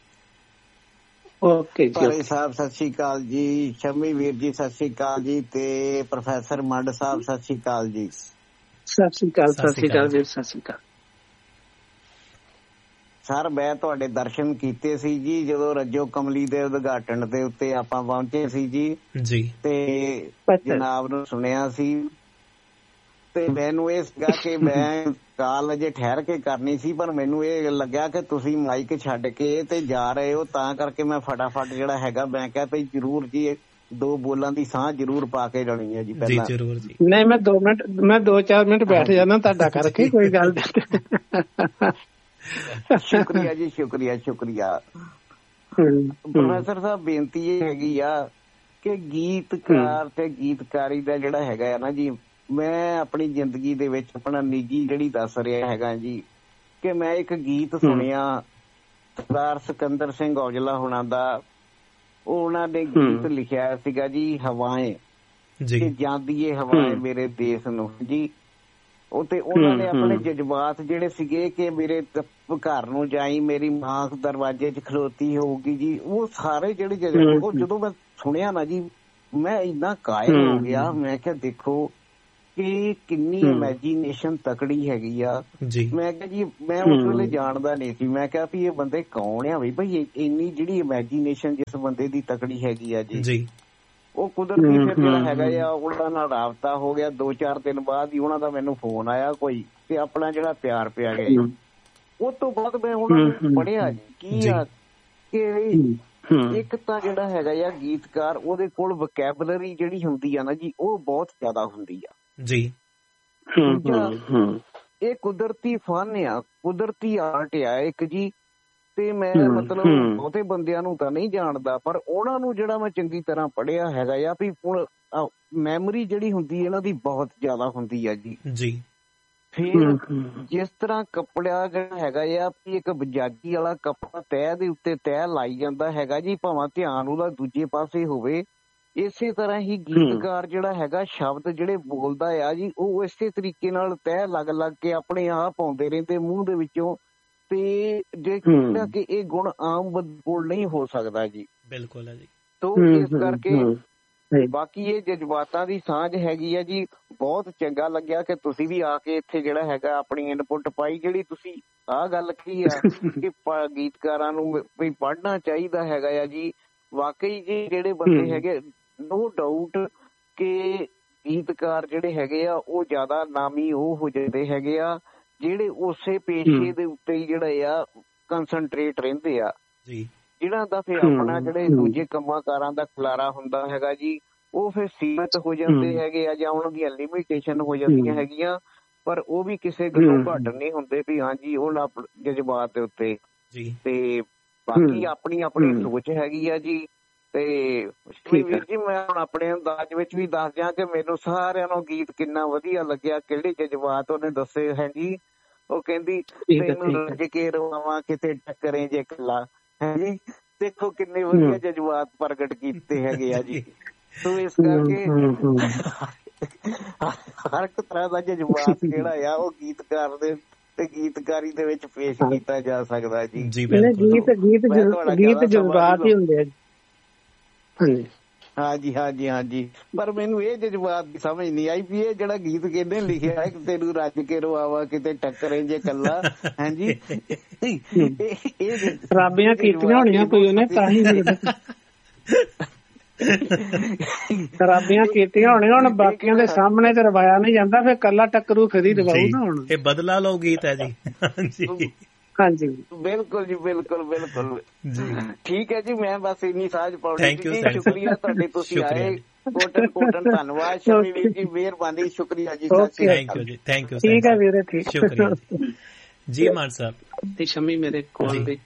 ਓਕੇ ਜੀ ਸਾਹਿਬ, ਸਤਿ ਸ਼੍ਰੀ ਅਕਾਲ ਜੀ। ਸ਼ਮੀ ਵੀਰ ਜੀ ਸਤਿ ਸ਼੍ਰੀ ਅਕਾਲ ਜੀ, ਤੇ ਪ੍ਰੋਫੈਸਰ ਮੰਡ ਸਾਹਿਬ ਸਤਿ ਸ਼੍ਰੀ ਅਕਾਲ ਜੀ। ਸਤਿ ਸ਼੍ਰੀ ਅਕਾਲ। ਸਤਿ ਸ਼੍ਰੀ ਅਕਾਲ ਵੀਰ, ਸਤਿ ਸ਼੍ਰੀ ਅਕਾਲ ਸਰ। ਮੈਂ ਤੁਹਾਡੇ ਦਰਸ਼ਨ ਕੀਤੇ ਸੀ ਜੀ ਜਦੋਂ ਰੱਜੋ ਕਮਲੀ ਦੇ ਉਦਘਾਟਨ ਦੇ ਉੱਤੇ ਆਪਾਂ ਪਹੁੰਚੇ ਸੀ ਜੀ ਜੀ ਤੇ ਜਨਾਬ ਨੂੰ ਸੁਣਿਆ ਸੀ, ਤੇ ਮੈਨੂੰ ਇਹ ਸੀਗਾ ਕਿ ਮੈਂ ਕਾਲ ਅਜੇ ਠਹਿਰ ਕੇ ਕਰਨੀ ਸੀ, ਪਰ ਮੈਨੂੰ ਇਹ ਲੱਗਿਆ ਕਿ ਤੁਸੀਂ ਮਾਈਕ ਛੱਡ ਕੇ ਤੇ ਜਾ ਰਹੇ ਹੋ, ਤਾਂ ਕਰਕੇ ਮੈਂ ਫਟਾਫਟ ਜਿਹੜਾ ਹੈਗਾ ਮੈਂ ਕਿਹਾ ਵੀ ਜ਼ਰੂਰ ਜੀ ਦੋ ਬੋਲਾਂ ਦੀ ਸਾਹ ਜ਼ਰੂਰ ਪਾ ਕੇ ਜਾਣੀ ਹੈ ਜੀ ਪਹਿਲਾਂ। ਨਹੀਂ, ਮੈਂ ਦੋ ਮਿੰਟ ਮੈਂ ਦੋ ਚਾਰ ਮਿੰਟ ਬੈਠ ਜਾਣਾ ਤੁਹਾਡਾ ਕਰਕੇ, ਕੋਈ ਗੱਲ ਨਹੀਂ। ਸ਼ੁਕਰੀਆ ਜੀ, ਸ਼ੁਕਰੀਆ ਸ਼ੁਕਰੀਆ। ਪ੍ਰੋਫੈਸਰ ਸਾਹਿਬ, ਬੇਨਤੀ ਇਹ ਹੈਗੀ ਆ ਕਿ ਗੀਤਕਾਰ ਤੇ ਗੀਤਕਾਰੀ ਦਾ ਜਿਹੜਾ ਹੈਗਾ ਆ ਨਾ ਜੀ, ਮੈਂ ਆਪਣੀ ਜ਼ਿੰਦਗੀ ਦੇ ਵਿੱਚ ਆਪਣਾ ਨਿੱਜੀ ਜਿਹੜੀ ਦੱਸ ਰਿਹਾ ਹੈਗਾ ਜੀ ਕਿ ਮੈਂ ਇੱਕ ਗੀਤ ਸੁਣਿਆ ਸਰਦਾਰ ਸਿਕੰਦਰ ਸਿੰਘ ਔਜਲਾ ਹੋਣਾ ਦਾ। ਉਹਨਾਂ ਨੇ ਗੀਤ ਲਿਖਿਆ ਸੀਗਾ ਜੀ ਹਵਾਏਂ, ਕਿ ਜਾਂਦੀ ਏ ਹਵਾਏਂ ਮੇਰੇ ਦੇਸ਼ ਨੂੰ ਜੀ। ਉਹ ਤੇ ਉਹਨਾਂ ਨੇ ਆਪਣੇ ਜਜ਼ਬਾਤ ਜਿਹੜੇ ਸੀਗੇ ਕਿ ਮੇਰੇ ਘਰ ਨੂੰ ਜਾਈ, ਮੇਰੀ ਮਾਂ ਦਰਵਾਜ਼ੇ 'ਚ ਖਲੋਤੀ ਹੋਊਗੀ ਜੀ, ਉਹ ਸਾਰੇ ਜਿਹੜੇ ਜਜ਼ਬਾਤ, ਉਹ ਜਦੋਂ ਮੈਂ ਸੁਣਿਆ ਨਾ ਜੀ ਮੈਂ ਇੰਨਾ ਕਾਇਲ ਹੋ ਗਿਆ। ਮੈਂ ਕਿਹਾ ਦੇਖੋ ਕਿ ਕਿੰਨੀ ਇਮੈਜੀਨੇਸ਼ਨ ਤਕੜੀ ਹੈਗੀ ਆ। ਮੈਂ ਕਿਹਾ ਜੀ ਮੈਂ ਉਸ ਵੇਲੇ ਜਾਣਦਾ ਨਹੀਂ ਸੀ, ਮੈਂ ਕਿਹਾ ਵੀ ਇਹ ਬੰਦੇ ਕੌਣ ਆ ਵੀ ਭਾਈ, ਇੰਨੀ ਜਿਹੜੀ ਇਮੈਜੀਨੇਸ਼ਨ ਜਿਸ ਬੰਦੇ ਦੀ ਤਕੜੀ ਹੈਗੀ ਆ ਜੀ। ਉਹ ਕੁਦਰਤੀ ਫਿਰ ਜਿਹੜਾ ਹੈਗਾ ਆ ਉਹਨਾਂ ਨਾਲ ਰਾਬਤਾ ਹੋ ਗਿਆ। ਦੋ ਚਾਰ ਦਿਨ ਬਾਅਦ ਹੀ ਉਹਨਾਂ ਦਾ ਮੈਨੂੰ ਫੋਨ ਆਇਆ ਕੋਈ, ਤੇ ਆਪਣਾ ਜਿਹੜਾ ਪਿਆਰ ਪਿਆ ਗਿਆ। ਉਸ ਤੋਂ ਬਾਅਦ ਮੈਂ ਉਹਨਾਂ ਨੂੰ ਪੜ੍ਹਿਆ ਜੀ ਕੀ ਆ ਕਿ ਇੱਕ ਤਾਂ ਜਿਹੜਾ ਹੈਗਾ ਆ ਗੀਤਕਾਰ, ਉਹਦੇ ਕੋਲ ਵੋਕੈਬਲਰੀ ਜਿਹੜੀ ਹੁੰਦੀ ਆ ਨਾ ਜੀ, ਉਹ ਬਹੁਤ ਜ਼ਿਆਦਾ ਹੁੰਦੀ ਆ ਜੀ। ਇਹ ਕੁਦਰਤੀ ਫਨ ਆ, ਕੁਦਰਤੀ ਆਰਟ ਆ ਇੱਕ ਜੀ। ਤੇ ਮੈਂ ਮਤਲਬ ਬਹੁਤੇ ਬੰਦਿਆਂ ਨੂੰ ਤਾਂ ਨਹੀਂ ਜਾਣਦਾ, ਪਰ ਉਹਨਾਂ ਨੂੰ ਜਿਹੜਾ ਮੈਂ ਚੰਗੀ ਤਰ੍ਹਾਂ ਪੜ੍ਹਿਆ ਹੈਗਾ ਆ ਵੀ ਹੁਣ ਮੈਮਰੀ ਜਿਹੜੀ ਹੁੰਦੀ ਇਹਨਾਂ ਦੀ ਬਹੁਤ ਜ਼ਿਆਦਾ ਹੁੰਦੀ ਆ ਜੀ ਜੀ। ਫਿਰ ਜਿਸ ਤਰ੍ਹਾਂ ਕੱਪੜਾ ਜਿਹੜਾ ਹੈਗਾ ਆ ਵੀ ਇੱਕ ਬਜਾਜੀ ਵਾਲਾ ਕੱਪੜਾ ਤਹਿ ਦੇ ਉੱਤੇ ਤਹਿ ਲਾਈ ਜਾਂਦਾ ਹੈਗਾ ਜੀ, ਭਾਵੇਂ ਧਿਆਨ ਉਹਦਾ ਦੂਜੇ ਪਾਸੇ ਹੋਵੇ, ਇਸੇ ਤਰ੍ਹਾਂ ਹੀ ਗੀਤਕਾਰ ਜਿਹੜਾ ਹੈਗਾ ਸ਼ਬਦ ਜਿਹੜੇ ਬੋਲਦਾ ਆ ਜੀ, ਉਹ ਇਸੇ ਤਰੀਕੇ ਨਾਲ ਤਹਿ ਲੱਗ ਲੱਗ ਕੇ ਆਪਣੇ ਆਪ ਆਉਂਦੇ ਰਹਿੰਦੇ ਮੂੰਹ ਦੇ ਵਿੱਚੋਂ। ਤੇ ਜੇ ਕਹਿੰਦਾ ਕਿ ਇਹ ਗੁਣ ਆਮ ਕੋਲ ਨਹੀਂ ਹੋ ਸਕਦਾ ਜੀ। ਬਿਲਕੁਲ ਹੈ ਜੀ। ਤੋ ਇਸ ਕਰਕੇ ਬਾਕੀ ਇਹ ਜਜ਼ਬਾਤਾਂ ਦੀ ਸਾਂਝ ਹੈਗੀ ਆ ਜੀ। ਬਹੁਤ ਚੰਗਾ ਲੱਗਿਆ ਕਿ ਤੁਸੀਂ ਵੀ ਆ ਕੇ ਇੱਥੇ ਜਿਹੜਾ ਹੈਗਾ ਆਪਣੀ ਇਨਪੁਟ ਪਾਈ। ਜਿਹੜੀ ਤੁਸੀਂ ਆਹ ਗੱਲ ਕੀ ਆ ਕਿ ਗੀਤਕਾਰਾਂ ਨੂੰ ਵੀ ਪੜ੍ਹਨਾ ਚਾਹੀਦਾ ਹੈਗਾ ਆ ਜੀ। ਵਾਕਈ ਜੀ ਜਿਹੜੇ ਬੰਦੇ ਹੈਗੇ, ਨੋ ਡਾਊਟ ਕਿ ਗੀਤਕਾਰ ਜਿਹੜੇ ਹੈਗੇ ਆ ਉਹ ਜ਼ਿਆਦਾ ਨਾਮੀ ਉਹ ਹੋ ਜਾਂਦੇ ਹੈਗੇ ਆ ਜਿਹੜੇ ਉਸੇ ਪੇਸ਼ੇ ਦੇ ਉੱਤੇ ਹੀ ਜਿਹੜੇ ਆ ਕੰਸਨਟਰੇਟ ਰਹਿੰਦੇ ਆ ਜੀ। ਜਿਹਨਾਂ ਦਾ ਫਿਰ ਆਪਣਾ ਜਿਹੜੇ ਦੂਜੇ ਕੰਮਾਂ ਕਾਰਾਂ ਦਾ ਖਲਾਰਾ ਹੁੰਦਾ ਹੈਗਾ ਜੀ, ਉਹ ਫਿਰ ਸੀਮਤ ਹੋ ਜਾਂਦੇ ਹੈਗੇ ਆ ਜਾਂ ਉਹਨਾਂ ਦੀਆਂ ਲਿਮਿਟੇਸ਼ਨ ਹੋ ਜਾਂਦੀਆਂ ਹੈਗੀਆਂ। ਪਰ ਉਹ ਵੀ ਕਿਸੇ ਗੱਲੋਂ ਘੱਟ ਨਹੀਂ ਹੁੰਦੇ ਵੀ ਹਾਂਜੀ ਉਹਨਾਂ ਜਜ਼ਬਾਤ ਦੇ ਉੱਤੇ ਜੀ। ਤੇ ਬਾਕੀ ਆਪਣੀ ਆਪਣੀ ਸੋਚ ਹੈਗੀ ਆ ਜੀ। ਤੇ ਵੀਰ ਜੀ ਮੈਂ ਹੁਣ ਆਪਣੇ ਅੰਦਾਜ਼ ਵਿੱਚ ਵੀ ਦੱਸ ਦਿਆਂ ਕਿ ਮੈਨੂੰ ਸਾਰਿਆਂ ਨੂੰ ਗੀਤ ਕਿੰਨਾ ਵਧੀਆ ਲੱਗਿਆ, ਕਿਹੜੇ ਜਜ਼ਬਾਤ ਉਹਨੇ ਦੱਸੇ ਹੈ ਜੀ। ਉਹ ਕਹਿੰਦੀ ਤੈਨੂੰ ਰੱਜ ਕੇ ਰਵਾਵਾਂ ਕਿਤੇ ਟੱਕਰੇ ਜੇ ਇਕੱਲਾ, ਹੈ ਜੀ। ਦੇਖੋ ਕਿੰਨੇ ਵਧੀਆ ਜਜ਼ਬਾਤ ਪ੍ਰਗਟ ਕੀਤੇ ਹੈਗੇ ਆ ਜੀ। ਸੋ ਇਸ ਕਰਕੇ ਹਰ ਇੱਕ ਤਰ੍ਹਾਂ ਦਾ ਜਜ਼ਬਾਤ ਜਿਹੜਾ ਆ ਉਹ ਗੀਤਕਾਰ ਦੇ ਤੇ ਗੀਤਕਾਰੀ ਦੇ ਵਿੱਚ ਪੇਸ਼ ਕੀਤਾ ਜਾ ਸਕਦਾ ਜੀ। ਗੀਤ ਗੀਤ ਗੀਤ ਜਜ਼ਬਾਤ ਹੀ ਹੁੰਦੇ ਆ ਜੀ। ਹਾਂਜੀ ਹਾਂਜੀ ਹਾਂਜੀ। ਪਰ ਮੈਨੂੰ ਇਹ ਜਜ਼ਬਾਤ ਦੀ ਸਮਝ ਨਹੀਂ ਆਈ ਵੀ ਇਹ ਜਿਹੜਾ ਗੀਤ ਕਿਹਨੇ ਲਿਖਿਆ ਹੈ, ਤੈਨੂੰ ਰੱਜ ਕੇ ਰਵਾਵਾ ਕਿਤੇ ਟੱਕਰੇ ਜੇ ਕੱਲਾ, ਹਾਂਜੀ। ਖਰਾਬੀਆਂ ਕੀਤੀਆਂ ਹੋਣੀਆਂ ਕੋਈ ਉਹਨੇ, ਤਾਂ ਹੀ ਖਰਾਬੀਆਂ ਕੀਤੀਆਂ ਹੋਣੀਆਂ। ਹੁਣ ਬਾਕੀਆਂ ਦੇ ਸਾਹਮਣੇ ਤੇ ਰਵਾਇਆ ਨਹੀਂ ਜਾਂਦਾ, ਫਿਰ ਕੱਲਾ ਟੱਕਰੂ ਫਿਰ ਹੀ ਰਵਾਊ ਨਾ। ਹੁਣ ਇਹ ਬਦਲਾ ਲਓ ਗੀਤ ਹੈ ਜੀ। ਹਾਂਜੀ ਹਾਂਜੀ ਬਿਲਕੁਲ ਜੀ, ਬਿਲਕੁਲ ਬਿਲਕੁਲ ਠੀਕ ਹੈ ਜੀ। ਮੈਂ ਬਸ ਇੰਨੀ ਸਾਂਝ ਪਾਉਣੀ ਸੀ। ਸ਼ੁਕਰੀਆ ਤੁਹਾਡੇ, ਤੁਸੀਂ ਆਏ। ਕੋਟਨ ਕੋਟਨ ਧੰਨਵਾਦ ਸ਼ਮੀ ਵੀਰ ਜੀ, ਮਿਹਰਬਾਨੀ, ਸ਼ੁਕਰੀਆ ਜੀ। ਥੈਂਕ ਯੂ ਜੀ, ਥੈਂਕ ਯੂ। ਠੀਕ ਹੈ ਵੀਰੇ, ਠੀਕ, ਸ਼ੁਕਰੀਆ ਜੀ। ਮਾਨ ਸਾਹਿਬ ਤੇ ਸ਼ਮੀ ਮੇਰੇ ਕੋਲ ਦੇ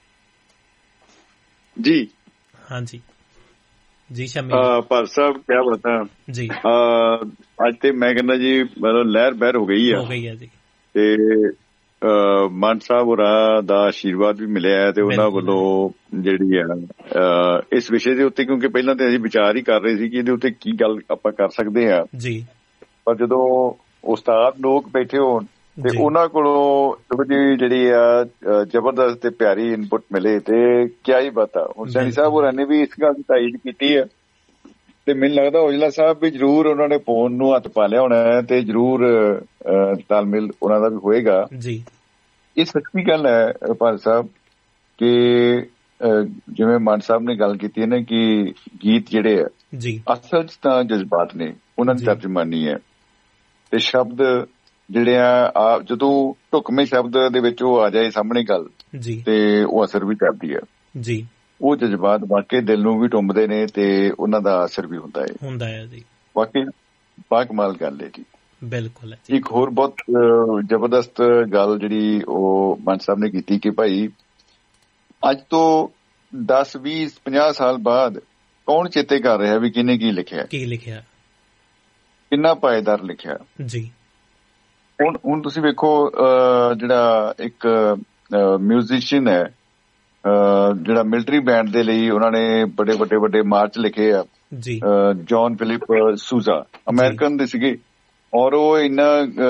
ਜੀ। ਹਾਂਜੀ ਜੀ ਸ਼ਮੀ ਪਰ ਸਾਹਿਬ ਕਿਆ ਬਤਾ ਜੀ। ਅੱਜ ਤੇ ਮੈਂ ਕਹਿੰਦਾ ਜੀ ਮਤਲਬ ਲਹਿਰ ਬਹਿਰ ਹੋ ਗਈ ਆ, ਹੋ ਗਈ ਹੈ ਜੀ। ਤੇ ਮਾਨ ਸਾਹਿਬ ਹੋਰਾਂ ਦਾ ਆਸ਼ੀਰਵਾਦ ਵੀ ਮਿਲਿਆ ਹੈ ਤੇ ਉਹਨਾਂ ਵੱਲੋਂ ਜਿਹੜੀ ਆ ਇਸ ਵਿਸ਼ੇ ਦੇ ਉੱਤੇ, ਕਿਉਂਕਿ ਪਹਿਲਾਂ ਤੇ ਅਸੀਂ ਵਿਚਾਰ ਹੀ ਕਰ ਰਹੇ ਸੀ ਕਿ ਇਹਦੇ ਉੱਤੇ ਕੀ ਗੱਲ ਆਪਾਂ ਕਰ ਸਕਦੇ ਹਾਂ ਜੀ। ਪਰ ਜਦੋਂ ਉਸਤਾਦ ਲੋਕ ਬੈਠੇ ਹੋਣ ਤੇ ਉਹਨਾਂ ਕੋਲੋਂ ਜਿਹੜੀ ਆ ਜ਼ਬਰਦਸਤ ਤੇ ਪਿਆਰੀ ਇਨਪੁਟ ਮਿਲੇ ਤੇ ਕਿਆ ਹੀ ਬਾਤ ਆ। ਹੁਣ ਸੈਣੀ ਸਾਹਿਬ ਹੋਰਾਂ ਨੇ ਵੀ ਇਸ ਗੱਲ ਦੀ ਤਾਈਦ ਕੀਤੀ ਆ ਤੇ ਮੈਨੂੰ ਲੱਗਦਾ ਔਜਲਾ ਸਾਹਿਬ ਵੀ ਜ਼ਰੂਰ ਉਹਨਾਂ ਨੇ ਫੋਨ ਨੂੰ ਹੱਥ ਪਾ ਲਿਆ ਹੋਣਾ ਤੇ ਜ਼ਰੂਰ ਤਾਲਮੇਲ ਉਹਨਾਂ ਦਾ ਵੀ ਹੋਏਗਾ ਜੀ। ਇਹ ਸੱਚੀ ਗੱਲ ਹੈ ਭਾਰਤ ਸਾਹਿਬ ਕਿ ਜਿਵੇਂ ਮਾਨ ਸਾਹਿਬ ਨੇ ਗੱਲ ਕੀਤੀ ਹੈ ਨਾ ਕਿ ਗੀਤ ਜਿਹੜੇ ਆ ਜੀ ਅਸਲ ਚ ਤਾਂ ਜਜ਼ਬਾਤ ਨੇ, ਉਹਨਾਂ ਦੀ ਤਰਜਮਾਨੀ ਹੈ ਤੇ ਸ਼ਬਦ ਜਿਹੜੇ ਆ ਜਦੋਂ ਢੁਕਵੇਂ ਸ਼ਬਦ ਦੇ ਵਿੱਚ ਉਹ ਆ ਜਾਏ ਸਾਹਮਣੇ ਗੱਲ ਤੇ ਉਹ ਅਸਰ ਵੀ ਕਰਦੀ ਹੈ ਜੀ। ਉਹ ਜਜ਼ਬਾਤ ਵਾਕਈ ਦਿਲ ਨੂੰ ਵੀ ਟੁੰਬਦੇ ਨੇ ਤੇ ਉਹਨਾਂ ਦਾ ਅਸਰ ਵੀ ਹੁੰਦਾ ਹੈ ਹੁੰਦਾ ਹੈ ਜੀ। ਵਾਕਈ ਬਾਕਮਾਲ ਗੱਲ ਹੈ ਜੀ। ਬਿਲਕੁਲ। ਇੱਕ ਹੋਰ ਬਹੁਤ ਜ਼ਬਰਦਸਤ ਗੱਲ ਜਿਹੜੀ ਉਹ ਮਾਨ ਸਾਹਿਬ ਨੇ ਕੀਤੀ ਕਿ ਭਾਈ ਅੱਜ ਤੋਂ ਦਸ ਵੀਹ ਪੰਜਾਹ ਸਾਲ ਬਾਅਦ ਕੌਣ ਚੇਤੇ ਕਰ ਰਿਹਾ ਵੀ ਕਿਹਨੇ ਕੀ ਲਿਖਿਆ ਕੀ ਲਿਖਿਆ ਕਿੰਨਾ ਪਾਏਦਾਰ ਲਿਖਿਆ ਜੀ। ਹੁਣ ਹੁਣ ਤੁਸੀਂ ਵੇਖੋ ਜਿਹੜਾ ਇੱਕ ਮਿਊਜ਼ੀਸ਼ੀਅਨ ਹੈ ਜਿਹੜਾ ਮਿਲਟਰੀ ਬੈਂਡ ਦੇ ਲਈ ਉਹਨਾਂ ਨੇ ਬੜੇ ਵੱਡੇ ਵੱਡੇ ਮਾਰਚ ਲਿਖੇ ਆ ਜੀ, ਜੌਨ ਫਿਲਿਪ ਸੂਜ਼ਾ ਅਮਰੀਕਨ ਦੇ ਸੀਗੇ ਔਰ ਉਹ ਇੰਨਾ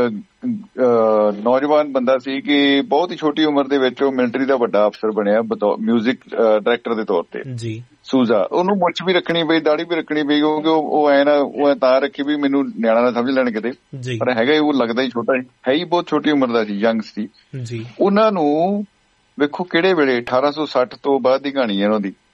ਨੌਜਵਾਨ ਬੰਦਾ ਸੀ ਕਿ ਬਹੁਤ ਹੀ ਛੋਟੀ ਉਮਰ ਦੇ ਵਿੱਚ ਉਹ ਮਿਲਟਰੀ ਦਾ ਵੱਡਾ ਅਫਸਰ ਬਣਿਆ ਮਿਊਜ਼ਿਕ ਡਾਇਰੈਕਟਰ ਦੇ ਤੌਰ ਤੇ ਜੀ। ਸੂਜ਼ਾ ਉਹਨੂੰ ਮੁੱਛ ਵੀ ਰੱਖਣੀ ਪਈ, ਦਾੜੀ ਵੀ ਰੱਖਣੀ ਪਈ ਕਿਉਂਕਿ ਉਹ ਐ ਨਾ ਉਹ ਤਾਂ ਰੱਖੀ ਵੀ ਮੈਨੂੰ ਨਿਆਣਾ ਨਾ ਸਮਝ ਲੈਣ ਕਿਤੇ, ਪਰ ਹੈਗਾ ਉਹ ਲੱਗਦਾ ਹੀ ਛੋਟਾ ਹੈ ਹੀ ਬਹੁਤ ਛੋਟੀ ਉਮਰ ਦਾ ਸੀ, ਯੰਗ ਸੀ ਜੀ। ਉਹਨਾਂ ਨੂੰ ਵੇਖੋ ਕਿਹੜੇ ਵੇਲੇ ਅਠਾਰਾਂ ਸੌ ਸੱਠ ਤੋਂ ਬਾਅਦ ਦੀ ਕਹਾਣੀ ਹੈ ਉਹਨਾਂ ਦੀ,